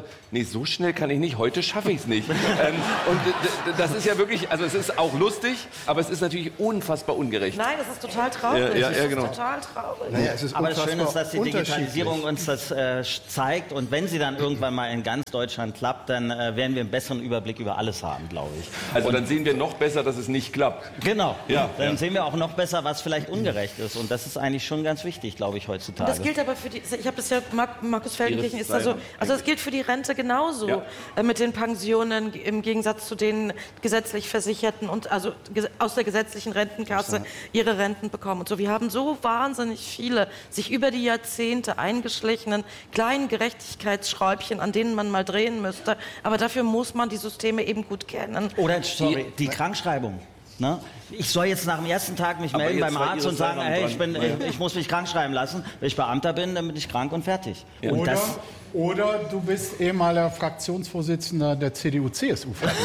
Woche, nee, so schnell kann ich nicht, heute schaffe ich es nicht. ähm, und das ist ja wirklich, also es ist auch lustig, aber es ist natürlich unfassbar ungerecht. Nein, das ist total traurig. Ja, ja, ja, das genau. ist total traurig. Naja, es ist Aber das Schöne ist, dass die unterschiedlich. Digitalisierung uns das äh, zeigt. Und wenn sie dann irgendwann mal in ganz Deutschland klappt, dann äh, werden wir einen besseren Überblick über alles haben, glaube ich. Also und dann sehen wir noch besser, dass es nicht klappt. Genau, Ja, dann ja. sehen wir auch noch besser, was vielleicht ungerecht ist. Und das ist eigentlich schon ganz wichtig, glaube ich, heutzutage. Das gilt aber für die, ich habe das ja, Mark, Markus Feldenkirchen ist da so, Seiler, also das gilt für die Rente genauso, Ja. äh, mit den Pensionen im Gegensatz zu den gesetzlich Versicherten und also ges- aus der gesetzlichen Rentenkasse ihre Renten bekommen und so. Wir haben so wahnsinnig viele sich über die Jahrzehnte eingeschlichenen kleinen Gerechtigkeitsschräubchen, an denen man mal drehen müsste, aber dafür muss man die Systeme eben gut kennen. Oder, sorry, die Krankschreibung. Ne? Ich soll jetzt nach dem ersten Tag mich Aber melden jetzt beim war Arzt Ihre und sagen, Sache hey, dran. ich, bin, Ja. ich, ich muss mich krank schreiben lassen. Wenn ich Beamter bin, dann bin ich krank und fertig. Und Oder, das, oder du bist ehemaliger Fraktionsvorsitzender der C D U-C S U-Fraktion.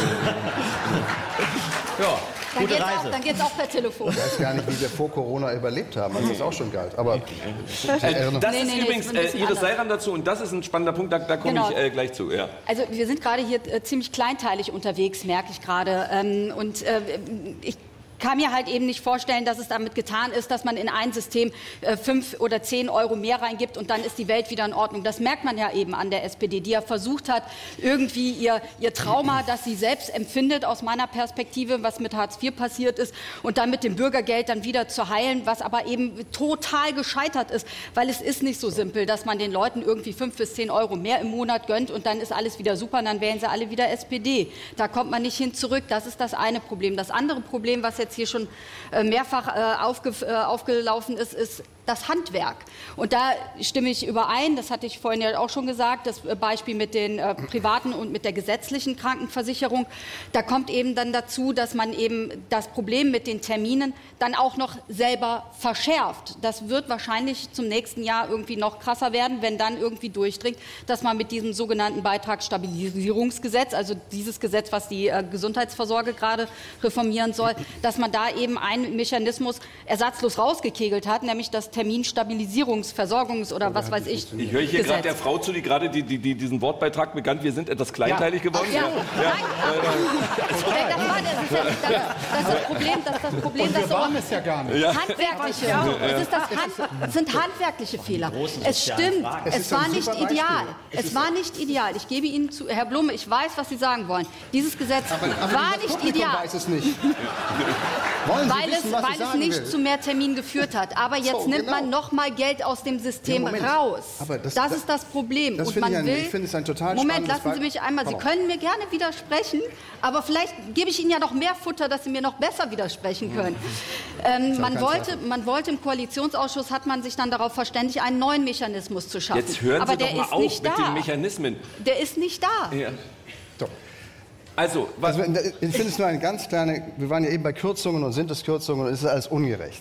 ja, Dann gute geht's auch, Reise. dann geht's auch per Telefon. Ich weiß gar nicht, wie wir vor Corona überlebt haben, als das auch schon galt. Aber die Erinnerung- Das Nee, ist nee, nee, übrigens ist ein bisschen äh, Iris anders. Seiram dazu und das ist ein spannender Punkt, da, da komme Genau. ich äh, gleich zu. Ja. Also wir sind gerade hier äh, ziemlich kleinteilig unterwegs, merke ich gerade. Ähm, und äh, ich kann mir halt eben nicht vorstellen, dass es damit getan ist, dass man in ein System äh, fünf oder zehn Euro mehr reingibt und dann ist die Welt wieder in Ordnung. Das merkt man ja eben an der S P D, die ja versucht hat, irgendwie ihr, ihr Trauma, das sie selbst empfindet, aus meiner Perspektive, was mit Hartz vier passiert ist, und dann mit dem Bürgergeld dann wieder zu heilen, was aber eben total gescheitert ist, weil es ist nicht so simpel, dass man den Leuten irgendwie fünf bis zehn Euro mehr im Monat gönnt und dann ist alles wieder super und dann wählen sie alle wieder S P D. Da kommt man nicht hin zurück. Das ist das eine Problem. Das andere Problem, was jetzt hier schon äh, mehrfach äh, aufge, äh, aufgelaufen ist, ist das Handwerk. Und da stimme ich überein, das hatte ich vorhin ja auch schon gesagt, das Beispiel mit den äh, privaten und mit der gesetzlichen Krankenversicherung. Da kommt eben dann dazu, dass man eben das Problem mit den Terminen dann auch noch selber verschärft. Das wird wahrscheinlich zum nächsten Jahr irgendwie noch krasser werden, wenn dann irgendwie durchdringt, dass man mit diesem sogenannten Beitragsstabilisierungsgesetz, also dieses Gesetz, was die äh, Gesundheitsvorsorge gerade reformieren soll, dass man da eben einen Mechanismus ersatzlos rausgekegelt hat, nämlich das Terminstabilisierungs-, Versorgungs- oder was weiß ich. Ich höre hier Gesetz. gerade der Frau zu, die gerade die, die, die diesen Wortbeitrag begann. Wir sind etwas kleinteilig geworden. Ja, nein, das war der, das ist ja nicht das, das ist das Problem, das, ist das Problem, Und dass wir so waren es ja gar nicht. handwerkliche, es, ist das Hand, es sind handwerkliche Fehler. Es sozialen stimmt, Fragen. Es es ist ein war nicht super Beispiel. ideal. Es Es ist- war nicht ideal. Ich gebe Ihnen zu, Herr Blume, ich weiß, was Sie sagen wollen. Dieses Gesetz Aber, aber war das nicht Publikum ideal. weiß es nicht. Wollen Sie Weil wissen, es, was weil ich es sagen nicht will? zu mehr Terminen geführt hat. Aber jetzt So, nimmt genau. man noch mal Geld aus dem System Ja, Moment. raus. Aber das, das- ist das Problem. das Und finde man ich ein- will, ich finde es ein total Moment, spannendes lassen Sie Be- mich einmal. Sie Komm. können mir gerne widersprechen, aber vielleicht gebe ich Ihnen ja noch mehr Futter, dass Sie mir noch besser widersprechen können. Ähm, man, ganz wollte, man wollte im Koalitionsausschuss, hat man sich dann darauf verständigt, einen neuen Mechanismus zu schaffen. Jetzt hören aber Sie der doch mal ist auf nicht mit da. den Mechanismen. Der ist nicht da. Ja. So. Also, was, Also, ich finde es nur eine ganz kleine, wir waren ja eben bei Kürzungen und sind es Kürzungen und es ist alles ungerecht.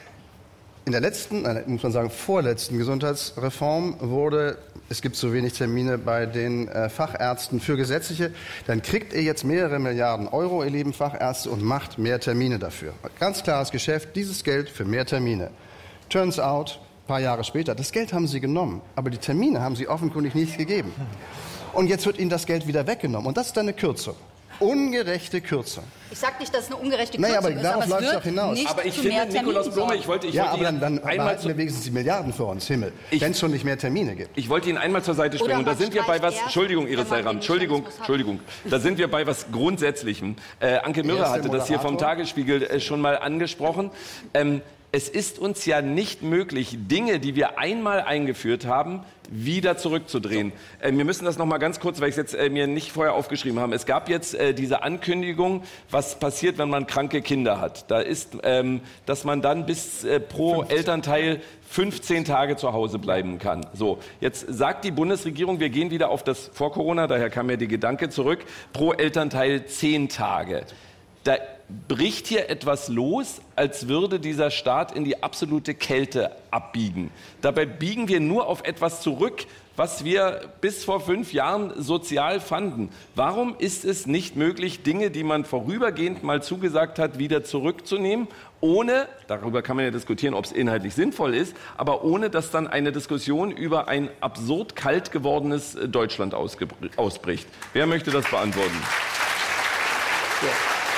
In der letzten, nein, muss man sagen, vorletzten Gesundheitsreform wurde, es gibt zu wenig Termine bei den äh, Fachärzten für Gesetzliche, dann kriegt ihr jetzt mehrere Milliarden Euro, ihr lieben Fachärzte, und macht mehr Termine dafür. Ganz klares Geschäft, dieses Geld für mehr Termine. Turns out, ein paar Jahre später, das Geld haben sie genommen, aber die Termine haben sie offenkundig nicht gegeben. Und jetzt wird ihnen das Geld wieder weggenommen. Und das ist eine Kürzung. Ungerechte Kürzung. Ich sage nicht, dass es eine ungerechte Kürzung Naja, aber ist, darauf aber es läuft's wird doch hinaus. nicht aber ich zu finde, mehr Nikolaus Terminen Blume, sorgen. ich wollte, ich Ja, wollte aber dann, Ihnen dann einmal behalten zu, wir wenigstens die Milliarden für uns, Himmel. Ich- Wenn es schon nicht mehr Termine gibt. ich wollte Ihnen einmal zur Seite springen. Oder Und da man sind wir bei streicht was, erst, Entschuldigung, wenn Iris man Seiram, den Entschuldigung, Mechanismus hat. Entschuldigung. Da sind wir bei was Grundsätzlichem. Äh, Anke Mürre Erste hatte das hier vom Moderator. Tagesspiegel äh, schon mal angesprochen. Ähm, es ist uns ja nicht möglich, Dinge, die wir einmal eingeführt haben, wieder zurückzudrehen. Äh, wir müssen das noch mal ganz kurz, weil ich es jetzt äh, mir nicht vorher aufgeschrieben habe. Es gab jetzt äh, diese Ankündigung, was passiert, wenn man kranke Kinder hat. Da ist, ähm, dass man dann bis äh, pro Elternteil fünfzehn Tage zu Hause bleiben kann. So, jetzt sagt die Bundesregierung, wir gehen wieder auf das vor Corona, daher kam mir der Gedanke zurück, pro Elternteil zehn Tage. da bricht hier etwas los, als würde dieser Staat in die absolute Kälte abbiegen. Dabei biegen wir nur auf etwas zurück, was wir bis vor fünf Jahren sozial fanden. Warum ist es nicht möglich, Dinge, die man vorübergehend mal zugesagt hat, wieder zurückzunehmen, ohne, darüber kann man ja diskutieren, ob es inhaltlich sinnvoll ist, aber ohne, dass dann eine Diskussion über ein absurd kalt gewordenes Deutschland ausbricht? Wer möchte das beantworten? Ja.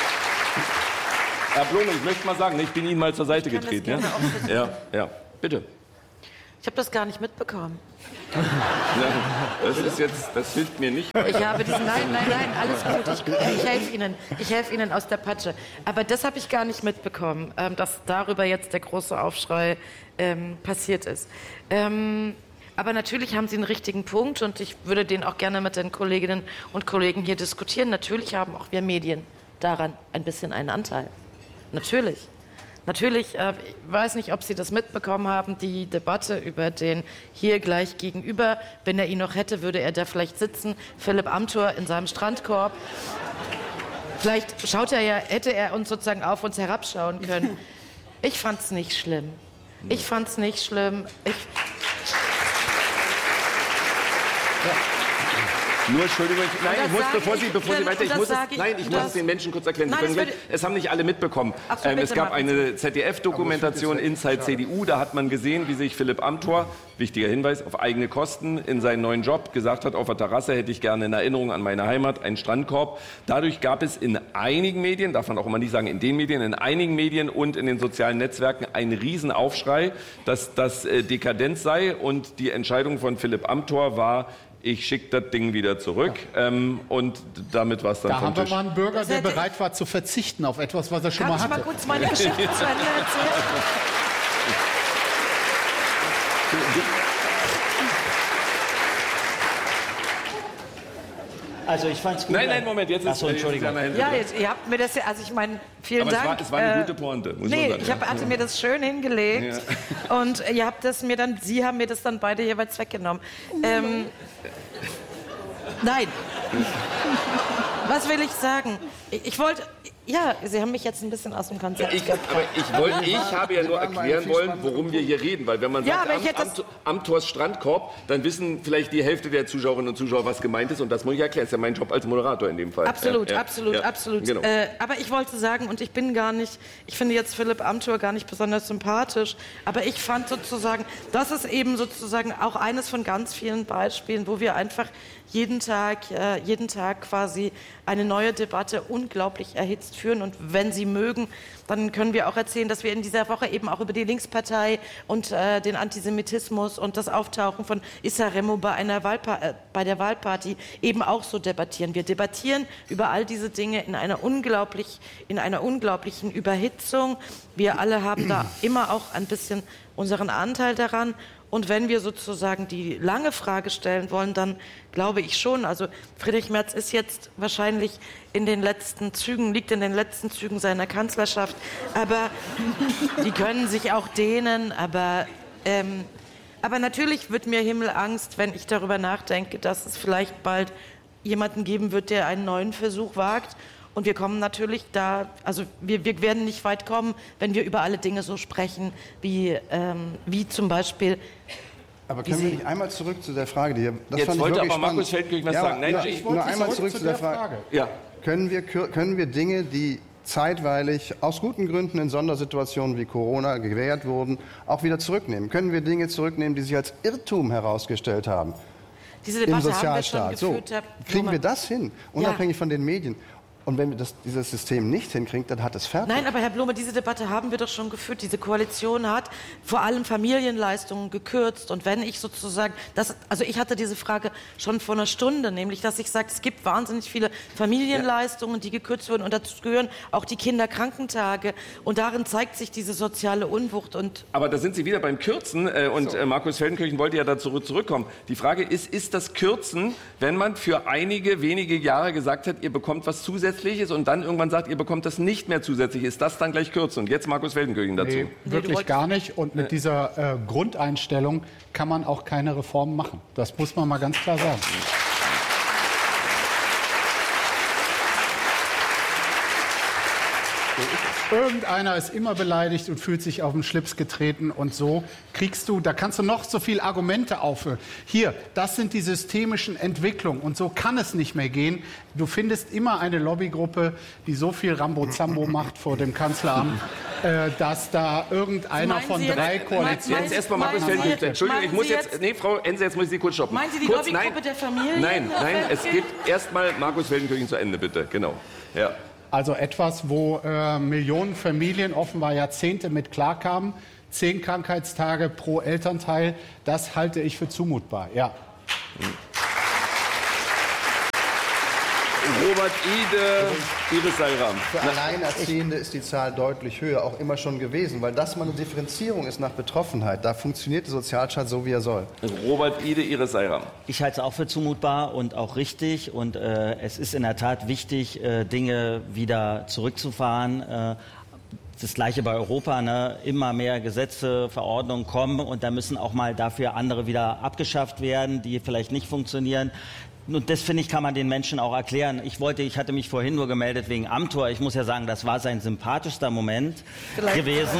Herr Blome, ich möchte mal sagen, ich bin Ihnen mal zur Seite getreten. Ja? Ja, ja, bitte. Ich habe das gar nicht mitbekommen. Ja, das ist jetzt, das hilft mir nicht. Ich habe diesen, nein, nein, nein, alles gut. Ich, ich helfe Ihnen, ich helfe Ihnen aus der Patsche. Aber das habe ich gar nicht mitbekommen, ähm, dass darüber jetzt der große Aufschrei ähm, passiert ist. Ähm, aber natürlich haben Sie einen richtigen Punkt und ich würde den auch gerne mit den Kolleginnen und Kollegen hier diskutieren. Natürlich haben auch wir Medien daran ein bisschen einen Anteil. Natürlich. Natürlich, äh, ich weiß nicht, ob Sie das mitbekommen haben, die Debatte über den hier gleich gegenüber. Wenn er ihn noch hätte, würde er da vielleicht sitzen. Philipp Amthor in seinem Strandkorb. Vielleicht schaut er ja, hätte er uns sozusagen auf uns herabschauen können. Ich fand es nicht schlimm. Ich fand es nicht schlimm. Ich ja. Nur, Entschuldigung, nein, ich muss, bevor Sie, bevor Sie weiter, ich muss, es, ich, nein, ich muss es den Menschen kurz erklären. Nein, Sie können würde, gleich, es haben nicht alle mitbekommen. So, ähm, es gab eine Z D F-Dokumentation Inside ja. C D U, da hat man gesehen, wie sich Philipp Amthor, wichtiger Hinweis, auf eigene Kosten in seinen neuen Job gesagt hat, auf der Terrasse hätte ich gerne in Erinnerung an meine Heimat einen Strandkorb. Dadurch gab es in einigen Medien, darf man auch immer nicht sagen in den Medien, in einigen Medien und in den sozialen Netzwerken einen Riesenaufschrei, dass das äh, Dekadenz sei, und die Entscheidung von Philipp Amthor war, ich schicke das Ding wieder zurück, ja. ähm, und damit war es dann da vom Tisch. Da haben wir mal einen Bürger, der bereit war zu verzichten auf etwas, was er schon Kann mal hatte. Kann ich mal kurz meine Geschichte zu Ende erzählen? Also ich fand's gut. Nein, nein, Moment, jetzt ist Achso, Entschuldigung. Ja, jetzt, ihr habt mir das ja, also ich meine, vielen Aber Dank. Es war, es war eine äh, gute Pointe, muss nee, man sagen. ich hab, hatte mir das schön hingelegt, ja. Und ihr habt das mir dann, Sie haben mir das dann beide jeweils weggenommen. Ähm, nein. Was will ich sagen? Ich, ich wollte, ja, Sie haben mich jetzt ein bisschen aus dem Konzept Ich, aber ich, wollt, ich habe ja nur erklären wollen, worum wir hier reden. Weil wenn man ja, sagt, Am, Am, Amthors Strandkorb, dann wissen vielleicht die Hälfte der Zuschauerinnen und Zuschauer, was gemeint ist. Und das muss ich erklären. Das ist ja mein Job als Moderator in dem Fall. Absolut, ja, ja, absolut, ja, absolut. Genau. Äh, aber ich wollte sagen, und ich bin gar nicht, ich finde jetzt Philipp Amthor gar nicht besonders sympathisch, aber ich fand sozusagen, das ist eben sozusagen auch eines von ganz vielen Beispielen, wo wir einfach jeden Tag, äh, jeden Tag quasi eine neue Debatte unglaublich erhitzt führen. Und wenn Sie mögen, dann können wir auch erzählen, dass wir in dieser Woche eben auch über die Linkspartei und äh, den Antisemitismus und das Auftauchen von Issa Remo bei, einer Wahlpa äh, bei der Wahlparty eben auch so debattieren. Wir debattieren über all diese Dinge in einer, unglaublich, in einer unglaublichen Überhitzung. Wir alle haben da immer auch ein bisschen unseren Anteil daran. Und wenn wir sozusagen die lange Frage stellen wollen, dann glaube ich schon, also Friedrich Merz ist jetzt wahrscheinlich in den letzten Zügen, liegt in den letzten Zügen seiner Kanzlerschaft, aber die können sich auch dehnen, aber, ähm, aber natürlich wird mir Himmelangst, wenn ich darüber nachdenke, dass es vielleicht bald jemanden geben wird, der einen neuen Versuch wagt. Und wir kommen natürlich da, also wir, wir werden nicht weit kommen, wenn wir über alle Dinge so sprechen, wie, ähm, wie zum Beispiel. Aber können wir nicht einmal zurück zu der Frage, die das Jetzt fand ich wollte wirklich aber Markus spannend. Feldkirch was ja, sagen. Nein, ja, ich nur einmal zurück zu der Frage. Frage. Ja. Können wir, können wir Dinge, die zeitweilig aus guten Gründen in Sondersituationen wie Corona gewährt wurden, auch wieder zurücknehmen? Können wir Dinge zurücknehmen, die sich als Irrtum herausgestellt haben? Diese Debatte im Sozialstaat. Haben wir schon geführt, so, Herr kriegen Blume. wir das hin, unabhängig ja. von den Medien? Und wenn wir das, dieses System nicht hinkriegen, dann hat es fertig. Nein, aber Herr Blume, diese Debatte haben wir doch schon geführt. Diese Koalition hat vor allem Familienleistungen gekürzt. Und wenn ich sozusagen, das, also ich hatte diese Frage schon vor einer Stunde, nämlich, dass ich sage, es gibt wahnsinnig viele Familienleistungen, die gekürzt wurden. Und dazu gehören auch die Kinderkrankentage. Und darin zeigt sich diese soziale Unwucht. Und aber da sind Sie wieder beim Kürzen. Äh, und so. äh, Markus Feldenkirchen wollte ja dazu zurückkommen. Die Frage ist, ist das Kürzen, wenn man für einige wenige Jahre gesagt hat, ihr bekommt was zusätzliches und dann irgendwann sagt, ihr bekommt das nicht mehr zusätzlich, ist das dann gleich Kürzung? Jetzt Markus Feldenkirchen dazu. Nee, wirklich nee, gar nicht. Und mit dieser äh, Grundeinstellung kann man auch keine Reformen machen. Das muss man mal ganz klar sagen. Irgendeiner ist immer beleidigt und fühlt sich auf den Schlips getreten und so kriegst du, da kannst du noch so viel Argumente aufführen. Hier, das sind die systemischen Entwicklungen und so kann es nicht mehr gehen. Du findest immer eine Lobbygruppe, die so viel Rambo-Zambo macht vor dem Kanzleramt, äh, dass da irgendeiner von drei Koalitionen... Jetzt erstmal Markus Feldenkirchen. Entschuldigung, ich muss jetzt, jetzt... Nee, Frau Ense, jetzt muss ich Sie kurz stoppen. Meinen Sie die kurz, Lobbygruppe nein, der Familie? Nein, nein, es gibt erstmal Markus Feldenkirchen zu Ende, bitte. Genau. Ja. Also etwas, wo äh, Millionen Familien offenbar Jahrzehnte mit klarkamen. Zehn Krankheitstage pro Elternteil, das halte ich für zumutbar. Ja. Robert Ide, Iris Seilram. Für Alleinerziehende ist die Zahl deutlich höher, auch immer schon gewesen, weil das mal eine Differenzierung ist nach Betroffenheit. Da funktioniert der Sozialstaat so, wie er soll. Robert Ide, Iris Seilram. Ich halte es auch für zumutbar und auch richtig. Und äh, es ist in der Tat wichtig, äh, Dinge wieder zurückzufahren. Äh, Das Gleiche bei Europa, ne? Immer mehr Gesetze, Verordnungen kommen und da müssen auch mal dafür andere wieder abgeschafft werden, die vielleicht nicht funktionieren. Und das, finde ich, kann man den Menschen auch erklären. Ich wollte, ich hatte mich vorhin nur gemeldet wegen Amthor. Ich muss ja sagen, das war sein sympathischster Moment Vielleicht. gewesen.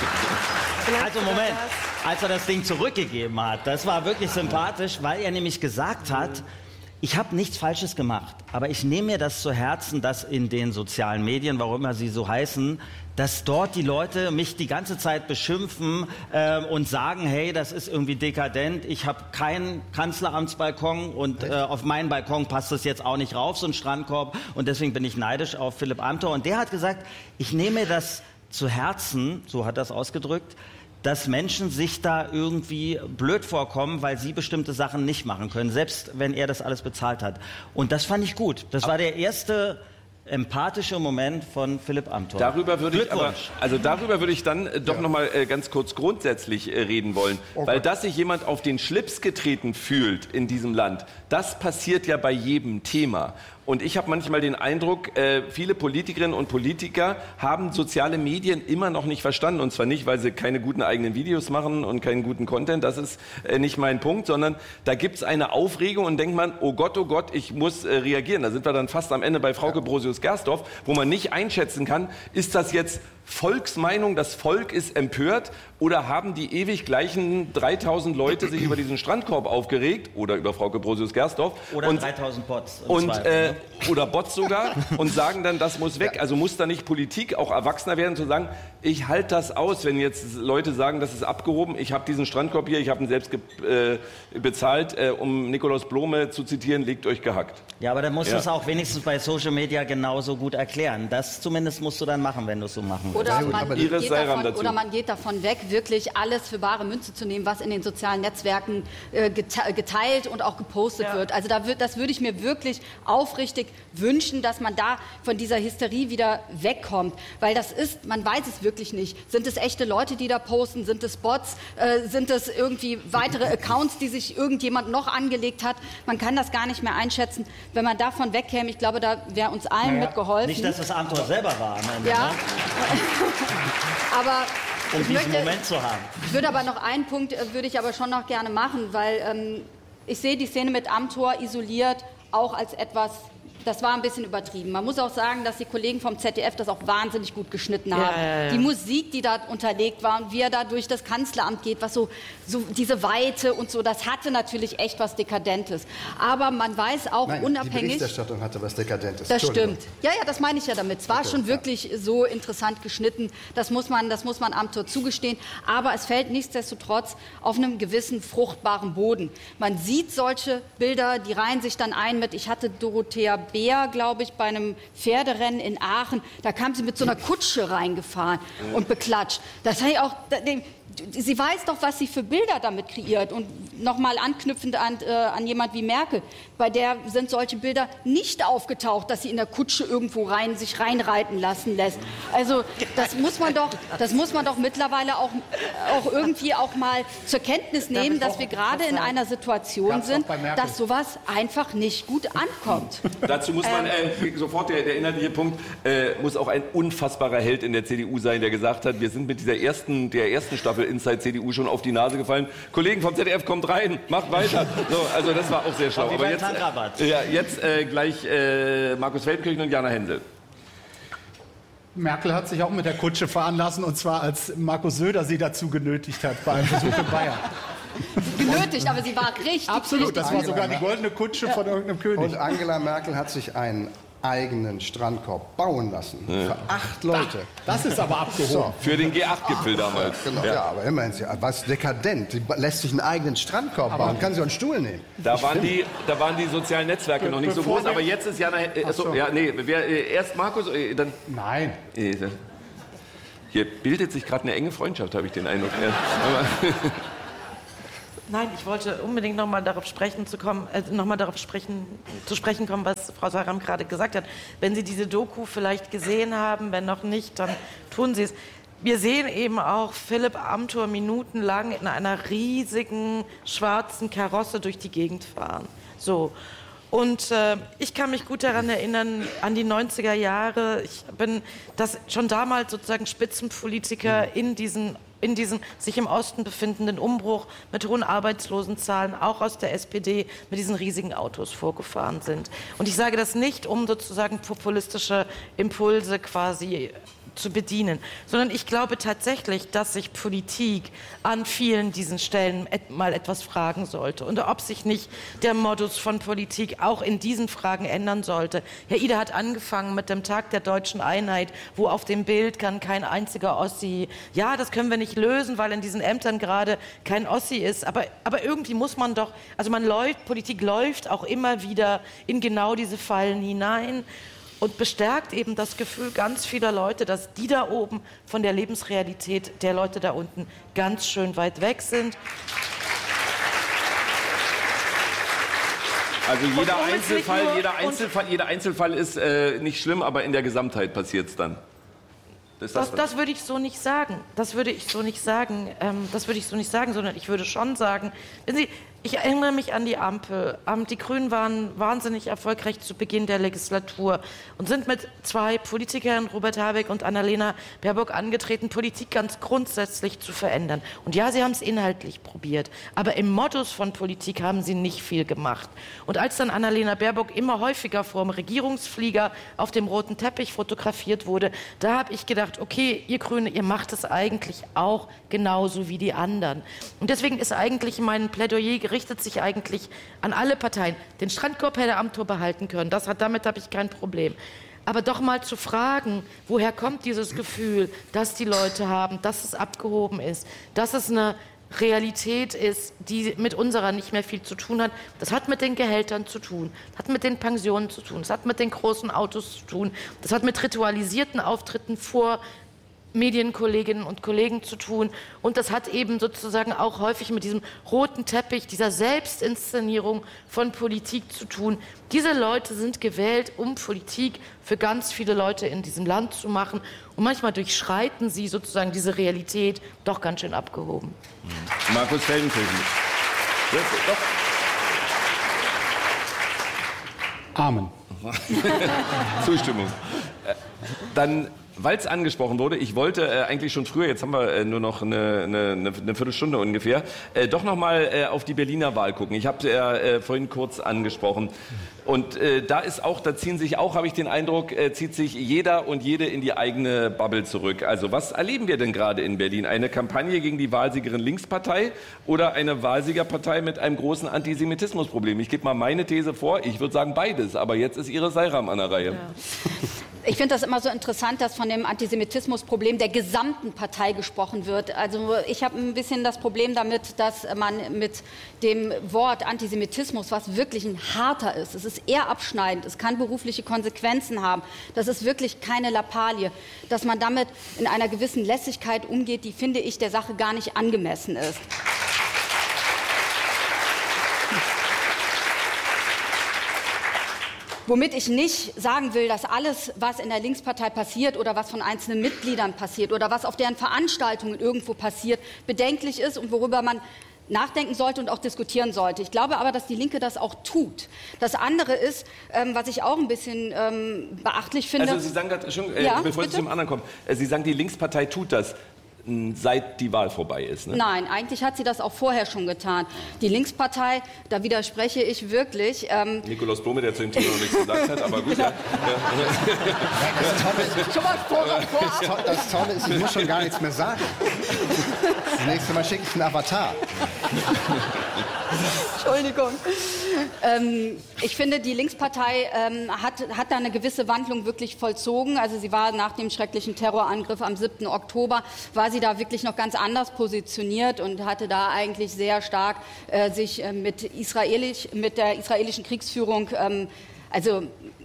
Also Moment, als er das Ding zurückgegeben hat, das war wirklich sympathisch, weil er nämlich gesagt hat, ich habe nichts Falsches gemacht, aber ich nehme mir das zu Herzen, dass in den sozialen Medien, warum immer sie so heißen, dass dort die Leute mich die ganze Zeit beschimpfen äh, und sagen, hey, das ist irgendwie dekadent, ich habe keinen Kanzleramtsbalkon und äh, auf meinen Balkon passt das jetzt auch nicht rauf, so ein Strandkorb, und deswegen bin ich neidisch auf Philipp Amthor. Und der hat gesagt, ich nehme mir das zu Herzen, so hat er es ausgedrückt, dass Menschen sich da irgendwie blöd vorkommen, weil sie bestimmte Sachen nicht machen können, selbst wenn er das alles bezahlt hat. Und das fand ich gut. Das war der erste empathische Moment von Philipp Amthor. Darüber würde ich aber, also darüber würde ich dann äh, doch ja. noch mal äh, ganz kurz grundsätzlich äh, reden wollen, okay. weil dass sich jemand auf den Schlips getreten fühlt in diesem Land, das passiert ja bei jedem Thema. Und ich habe manchmal den Eindruck, äh, viele Politikerinnen und Politiker haben soziale Medien immer noch nicht verstanden. Und zwar nicht, weil sie keine guten eigenen Videos machen und keinen guten Content, das ist äh, nicht mein Punkt, sondern da gibt es eine Aufregung und denkt man, oh Gott, oh Gott, ich muss äh, reagieren. Da sind wir dann fast am Ende bei Frauke Brosius-Gersdorf, wo man nicht einschätzen kann, ist das jetzt Volksmeinung, das Volk ist empört, oder haben die ewig gleichen dreitausend Leute sich über diesen Strandkorb aufgeregt oder über Frauke Brosius-Gersdorf oder und dreitausend Bots und äh, oder Bots sogar und sagen dann, das muss weg. Also muss da nicht Politik auch erwachsener werden, zu sagen, ich halte das aus, wenn jetzt Leute sagen, das ist abgehoben, ich habe diesen Strandkorb hier, ich habe ihn selbst äh, bezahlt, äh, um Nikolaus Blome zu zitieren, legt euch gehackt. Ja, aber dann musst ja. du es auch wenigstens bei Social Media genauso gut erklären. Das zumindest musst du dann machen, wenn du es so machen willst. Oder man, geht davon, oder man geht davon weg, wirklich alles für bare Münze zu nehmen, was in den sozialen Netzwerken äh, geteilt und auch gepostet ja. wird. Also da wird, das würde ich mir wirklich aufrichtig wünschen, dass man da von dieser Hysterie wieder wegkommt. Weil das ist, man weiß es wirklich nicht. Sind es echte Leute, die da posten? Sind es Bots? Äh, sind es irgendwie weitere Accounts, die sich irgendjemand noch angelegt hat? Man kann das gar nicht mehr einschätzen. Wenn man davon wegkäme, ich glaube, da wäre uns allen naja. mitgeholfen. Nicht, dass das Amthor selber war am Ende. Ja. Ne? aber um ich diesen möchte, Moment zu haben. Ich würde aber noch einen Punkt, äh, würde ich aber schon noch gerne machen, weil ähm, ich sehe die Szene mit Amthor isoliert auch als etwas, das war ein bisschen übertrieben. Man muss auch sagen, dass die Kollegen vom Z D F das auch wahnsinnig gut geschnitten haben. Ja, ja, ja. Die Musik, die da unterlegt war und wie er da durch das Kanzleramt geht, was so, so diese Weite und so, das hatte natürlich echt was Dekadentes. Aber man weiß auch Nein, unabhängig... die Berichterstattung hatte was Dekadentes. Das stimmt. Ja, ja, das meine ich ja damit. Es war okay, schon wirklich ja. so interessant geschnitten. Das muss man, das muss man Amthor zugestehen. Aber es fällt nichtsdestotrotz auf einem gewissen fruchtbaren Boden. Man sieht solche Bilder, die reihen sich dann ein mit, ich hatte Dorothea Bär, glaube ich, bei einem Pferderennen in Aachen, da kam sie mit so einer Kutsche reingefahren und beklatscht. Das habe ich auch, sie weiß doch, was sie für Bilder damit kreiert. Und nochmal anknüpfend an, äh, an jemand wie Merkel, bei der sind solche Bilder nicht aufgetaucht, dass sie in der Kutsche irgendwo rein, sich reinreiten lassen lässt. Also das muss man doch, das muss man doch mittlerweile auch, auch irgendwie auch mal zur Kenntnis nehmen, dass wir gerade in einer Situation sind, dass sowas einfach nicht gut ankommt. Dazu muss man äh, sofort, der, der inhaltliche Punkt, äh, muss auch ein unfassbarer Held in der C D U sein, der gesagt hat, wir sind mit dieser ersten, der ersten Staffel Inside C D U schon auf die Nase gefallen. Kollegen vom Z D F, kommt rein, macht weiter. So, also das war auch sehr schlau. Aber jetzt, äh, ja, jetzt äh, gleich äh, Markus Feldenkirchen und Jana Hensel. Merkel hat sich auch mit der Kutsche fahren lassen, und zwar als Markus Söder sie dazu genötigt hat bei einem Besuch in Bayern. Genötigt, aber sie war richtig. Absolut, richtig das war sogar die goldene Kutsche ja. von irgendeinem König. Und Angela Merkel hat sich einen eigenen Strandkorb bauen lassen. Ja. Für acht Leute. Das ist aber abgehoben. So. Für den G acht Gipfel damals. Genau, ja. ja, aber immerhin, was dekadent. Die lässt sich einen eigenen Strandkorb aber bauen, kann sie auch einen Stuhl nehmen. Da waren, die, da waren die sozialen Netzwerke Be noch nicht so groß, aber jetzt ist Jana... Äh, so, ja, nee, wer, äh, erst Markus, äh, dann... Nein. Äh, hier bildet sich gerade eine enge Freundschaft, habe ich den Eindruck. Nein, ich wollte unbedingt noch mal darauf sprechen zu kommen, äh, noch mal darauf sprechen, zu sprechen kommen, was Frau Seyram gerade gesagt hat. Wenn Sie diese Doku vielleicht gesehen haben, wenn noch nicht, dann tun Sie es. Wir sehen eben auch Philipp Amthor minutenlang in einer riesigen schwarzen Karosse durch die Gegend fahren. So. Und äh, ich kann mich gut daran erinnern, an die neunziger Jahre. Ich bin das schon damals sozusagen Spitzenpolitiker in diesen in diesem sich im Osten befindenden Umbruch mit hohen Arbeitslosenzahlen, auch aus der S P D, mit diesen riesigen Autos vorgefahren sind. Und ich sage das nicht, um sozusagen populistische Impulse quasi zu bedienen, sondern ich glaube tatsächlich, dass sich Politik an vielen diesen Stellen et- mal etwas fragen sollte und ob sich nicht der Modus von Politik auch in diesen Fragen ändern sollte. Herr Ida hat angefangen mit dem Tag der deutschen Einheit, wo auf dem Bild kann kein einziger Ossi, ja, das können wir nicht lösen, weil in diesen Ämtern gerade kein Ossi ist, aber, aber irgendwie muss man doch, also man läuft, Politik läuft auch immer wieder in genau diese Fallen hinein. Und bestärkt eben das Gefühl ganz vieler Leute, dass die da oben von der Lebensrealität der Leute da unten ganz schön weit weg sind. Also jeder Einzelfall, nur, jeder, Einzelfall, jeder Einzelfall ist äh, nicht schlimm, aber in der Gesamtheit passiert es dann. Das, das, das würde ich so nicht sagen. Das würde ich so nicht sagen. Ähm, das würde ich so nicht sagen, sondern ich würde schon sagen, wenn Sie, ich erinnere mich an die Ampel. Ähm, die Grünen waren wahnsinnig erfolgreich zu Beginn der Legislatur und sind mit zwei Politikern, Robert Habeck und Annalena Baerbock, angetreten, Politik ganz grundsätzlich zu verändern. Und ja, sie haben es inhaltlich probiert, aber im Modus von Politik haben sie nicht viel gemacht. Und als dann Annalena Baerbock immer häufiger vor dem Regierungsflieger auf dem roten Teppich fotografiert wurde, da habe ich gedacht, okay, ihr Grüne, ihr macht es eigentlich auch genauso wie die anderen. Und deswegen ist eigentlich mein Plädoyer richtet sich eigentlich an alle Parteien. Den Strandkorb hätte Amthor behalten können, das hat, damit habe ich kein Problem. Aber doch mal zu fragen, woher kommt dieses Gefühl, dass die Leute haben, dass es abgehoben ist, dass es eine Realität ist, die mit unserer nicht mehr viel zu tun hat. Das hat mit den Gehältern zu tun, das hat mit den Pensionen zu tun, das hat mit den großen Autos zu tun, das hat mit ritualisierten Auftritten vor Medienkolleginnen und Kollegen zu tun. Und das hat eben sozusagen auch häufig mit diesem roten Teppich, dieser Selbstinszenierung von Politik zu tun. Diese Leute sind gewählt, um Politik für ganz viele Leute in diesem Land zu machen. Und manchmal durchschreiten sie sozusagen diese Realität doch ganz schön abgehoben. Markus Feldenkirchen. Amen. Zustimmung. Dann, weil es angesprochen wurde, ich wollte äh, eigentlich schon früher, jetzt haben wir äh, nur noch eine, eine, eine Viertelstunde ungefähr, äh, doch noch mal äh, auf die Berliner Wahl gucken. Ich habe ja äh, vorhin kurz angesprochen. Und äh, da ist auch, da ziehen sich auch, habe ich den Eindruck, äh, zieht sich jeder und jede in die eigene Bubble zurück. Also was erleben wir denn gerade in Berlin? Eine Kampagne gegen die Wahlsiegerin Linkspartei oder eine Wahlsiegerpartei mit einem großen Antisemitismusproblem? Ich gebe mal meine These vor, ich würde sagen beides, aber jetzt ist Ihre Seyram an der Reihe. Ja. Ich finde das immer so interessant, dass von dem Antisemitismusproblem der gesamten Partei gesprochen wird. Also ich habe ein bisschen das Problem damit, dass man mit dem Wort Antisemitismus, was wirklich ein harter ist, es ist eher abschneidend, es kann berufliche Konsequenzen haben, das ist wirklich keine Lappalie, dass man damit in einer gewissen Lässigkeit umgeht, die, finde ich, der Sache gar nicht angemessen ist. Womit ich nicht sagen will, dass alles, was in der Linkspartei passiert oder was von einzelnen Mitgliedern passiert oder was auf deren Veranstaltungen irgendwo passiert, bedenklich ist und worüber man nachdenken sollte und auch diskutieren sollte. Ich glaube aber, dass die Linke das auch tut. Das andere ist, ähm, was ich auch ein bisschen ähm, beachtlich finde... Also Sie sagen gerade, schon, äh, ja, bevor bitte? Sie zum anderen kommen, äh, Sie sagen, die Linkspartei tut das. seit die Wahl vorbei ist. Ne? Nein, eigentlich hat sie das auch vorher schon getan. Die Linkspartei, da widerspreche ich wirklich. Ähm Nikolaus Blome, der zu dem Thema noch nichts gesagt hat, aber gut. Ja. Das Tolle ist, Schon mal vor, vor. das Tolle ist, ich muss schon gar nichts mehr sagen. Das nächste Mal schicke ich einen Avatar. Entschuldigung. Ähm, ich finde, die Linkspartei ähm, hat, hat da eine gewisse Wandlung wirklich vollzogen. Also sie war nach dem schrecklichen Terrorangriff am siebten Oktober, war sie da wirklich noch ganz anders positioniert und hatte da eigentlich sehr stark äh, sich äh, mit, Israelisch, mit der israelischen Kriegsführung, ähm, also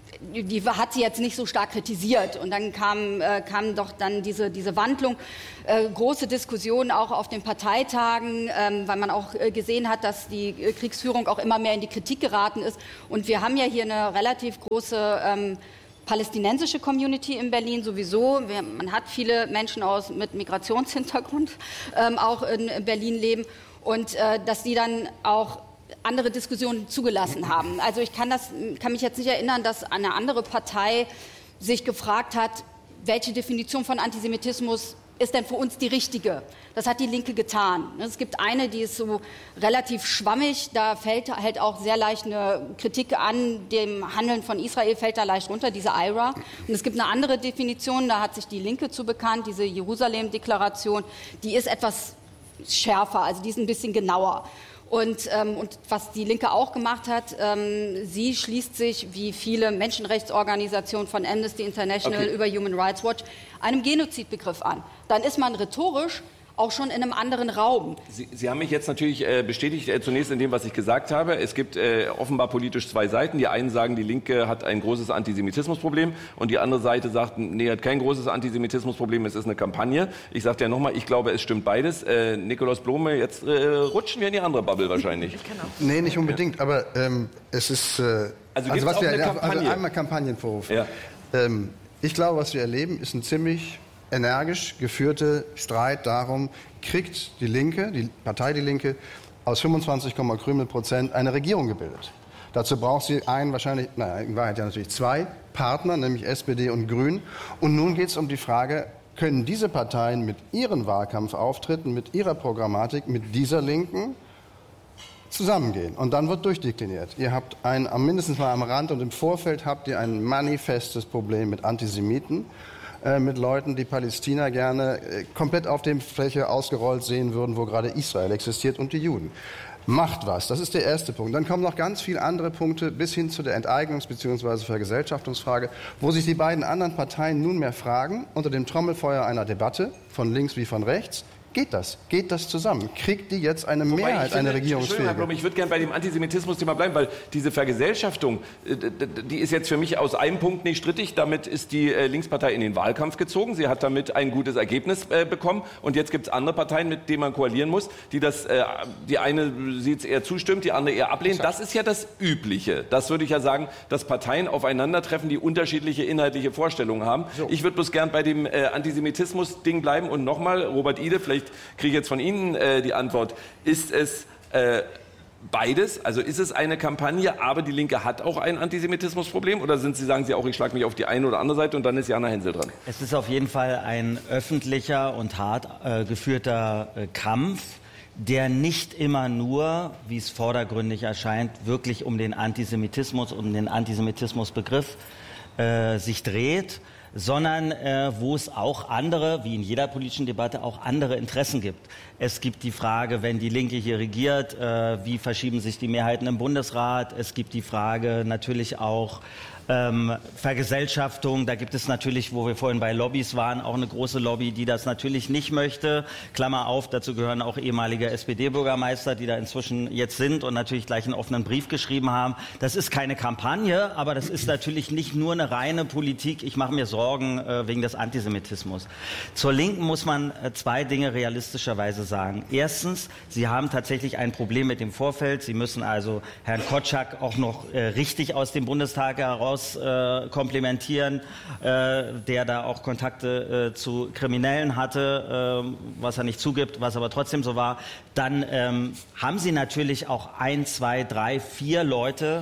die hat sie jetzt nicht so stark kritisiert. Und dann kam, äh, kam doch dann diese, diese Wandlung, äh, große Diskussionen auch auf den Parteitagen, ähm, weil man auch äh, gesehen hat, dass die äh, Kriegsführung auch immer mehr in die Kritik geraten ist. Und wir haben ja hier eine relativ große ähm, palästinensische Community in Berlin sowieso. Wir, man hat viele Menschen aus, mit Migrationshintergrund ähm, auch in Berlin leben. Und äh, dass die dann auch andere Diskussionen zugelassen haben. Also ich kann, das, kann mich jetzt nicht erinnern, dass eine andere Partei sich gefragt hat, welche Definition von Antisemitismus ist denn für uns die richtige? Das hat die Linke getan. Es gibt eine, die ist so relativ schwammig, da fällt halt auch sehr leicht eine Kritik an dem Handeln von Israel, fällt da leicht runter, diese I R A. Und es gibt eine andere Definition, da hat sich die Linke zu bekannt, diese Jerusalem-Deklaration, die ist etwas schärfer, also die ist ein bisschen genauer. Und, ähm, und was die Linke auch gemacht hat, ähm, sie schließt sich, wie viele Menschenrechtsorganisationen von Amnesty International okay. über Human Rights Watch, einem Genozidbegriff an. Dann ist man rhetorisch auch schon in einem anderen Raum. Sie, Sie haben mich jetzt natürlich äh, bestätigt, äh, zunächst in dem, was ich gesagt habe. Es gibt äh, offenbar politisch zwei Seiten. Die einen sagen, die Linke hat ein großes Antisemitismusproblem und die andere Seite sagt, nee, hat kein großes Antisemitismusproblem, es ist eine Kampagne. Ich sage ja nochmal, ich glaube, es stimmt beides. Äh, Nikolaus Blome, jetzt äh, rutschen wir in die andere Bubble wahrscheinlich. Genau. Nee, nicht unbedingt, ja. aber ähm, es ist... Äh, also also gibt's was auch wir, eine Kampagne? Also einmal Kampagnenvorwurf. Ja. Ähm, ich glaube, was wir erleben, ist ein ziemlich energisch geführter Streit darum, kriegt die Linke, die Partei Die Linke, aus fünfundzwanzig Komma Krümel Prozent eine Regierung gebildet. Dazu braucht sie einen, wahrscheinlich, naja, in Wahrheit ja natürlich zwei Partner, nämlich S P D und Grünen. Und nun geht es um die Frage, können diese Parteien mit ihren Wahlkampfauftritten, mit ihrer Programmatik, mit dieser Linken zusammengehen. Und dann wird durchdekliniert. Ihr habt ein, mindestens mal am Rand und im Vorfeld habt ihr ein manifestes Problem mit Antisemiten, äh, mit Leuten, die Palästina gerne äh, komplett auf der Fläche ausgerollt sehen würden, wo gerade Israel existiert, und die Juden. Macht was, das ist der erste Punkt. Dann kommen noch ganz viele andere Punkte bis hin zu der Enteignungs- bzw. Vergesellschaftungsfrage, wo sich die beiden anderen Parteien nunmehr fragen, unter dem Trommelfeuer einer Debatte, von links wie von rechts, geht das? Geht das zusammen? Kriegt die jetzt eine Wobei Mehrheit, ich finde, eine Regierungsfähige? Herr Blum, ich würde gerne bei dem Antisemitismus-Thema bleiben, weil diese Vergesellschaftung, die ist jetzt für mich aus einem Punkt nicht strittig. Damit ist die Linkspartei in den Wahlkampf gezogen. Sie hat damit ein gutes Ergebnis bekommen. Und jetzt gibt es andere Parteien, mit denen man koalieren muss, die das, die eine sieht eher zustimmt, die andere eher ablehnt. Das ist ja das Übliche. Das würde ich ja sagen, dass Parteien aufeinandertreffen, die unterschiedliche inhaltliche Vorstellungen haben. So. Ich würde bloß gern bei dem Antisemitismus-Ding bleiben. Und nochmal, Robert Ide, vielleicht kriege ich jetzt von Ihnen äh, die Antwort. Ist es äh, beides? Also ist es eine Kampagne, aber die Linke hat auch ein Antisemitismusproblem? Oder sind Sie, sagen Sie auch, ich schlage mich auf die eine oder andere Seite und dann ist Jana Hensel dran? Es ist auf jeden Fall ein öffentlicher und hart äh, geführter äh, Kampf, der nicht immer nur, wie es vordergründig erscheint, wirklich um den Antisemitismus, um den Antisemitismusbegriff äh, sich dreht, sondern äh, wo es auch andere, wie in jeder politischen Debatte, auch andere Interessen gibt. Es gibt die Frage, wenn die Linke hier regiert, äh, wie verschieben sich die Mehrheiten im Bundesrat? Es gibt die Frage natürlich auch ähm, Vergesellschaftung. Da gibt es natürlich, wo wir vorhin bei Lobbys waren, auch eine große Lobby, die das natürlich nicht möchte. Klammer auf, dazu gehören auch ehemalige S P D-Bürgermeister, die da inzwischen jetzt sind und natürlich gleich einen offenen Brief geschrieben haben. Das ist keine Kampagne, aber das ist natürlich nicht nur eine reine Politik. Ich mache mir Sorgen äh, wegen des Antisemitismus. Zur Linken muss man äh, zwei Dinge realistischerweise sagen. Erstens, sie haben tatsächlich ein Problem mit dem Vorfeld. Sie müssen also Herrn Kotschak auch noch äh, richtig aus dem Bundestag heraus äh, komplimentieren, äh, der da auch Kontakte äh, zu Kriminellen hatte, äh, was er nicht zugibt, was aber trotzdem so war. Dann ähm, haben sie natürlich auch ein, zwei, drei, vier Leute,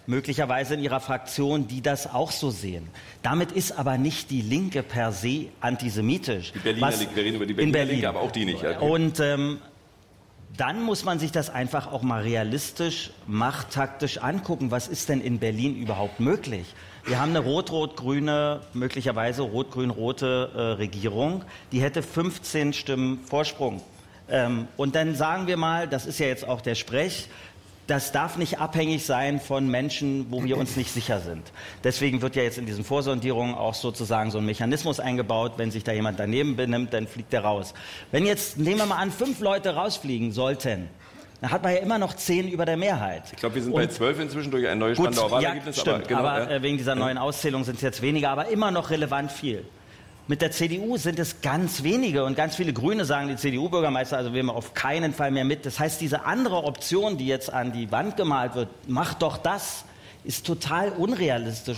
möglicherweise in ihrer Fraktion, die das auch so sehen. Damit ist aber nicht die Linke per se antisemitisch. Die Berliner Was, Linke, wir reden über die Berliner in Berlin. Linke, aber auch die nicht. Ja. Und ähm, dann muss man sich das einfach auch mal realistisch, machttaktisch angucken. Was ist denn in Berlin überhaupt möglich? Wir haben eine rot-rot-grüne, möglicherweise rot-grün-rote äh, Regierung, die hätte fünfzehn Stimmen Vorsprung. Ähm, und dann sagen wir mal, das ist ja jetzt auch der Sprech, das darf nicht abhängig sein von Menschen, wo wir uns nicht sicher sind. Deswegen wird ja jetzt in diesen Vorsondierungen auch sozusagen so ein Mechanismus eingebaut, wenn sich da jemand daneben benimmt, dann fliegt der raus. Wenn jetzt, nehmen wir mal an, fünf Leute rausfliegen sollten, dann hat man ja immer noch zehn über der Mehrheit. Ich glaube, wir sind Und bei zwölf inzwischen durch ein neues gut, Spandauer Wahlergebnis. ja, stimmt, aber, genau, aber ja. äh, wegen dieser neuen Auszählung sind es jetzt weniger, aber immer noch relevant viel. Mit der C D U sind es ganz wenige und ganz viele Grüne sagen, die C D U-Bürgermeister, also wählen wir auf keinen Fall mehr mit. Das heißt, diese andere Option, die jetzt an die Wand gemalt wird, macht doch das, ist total unrealistisch.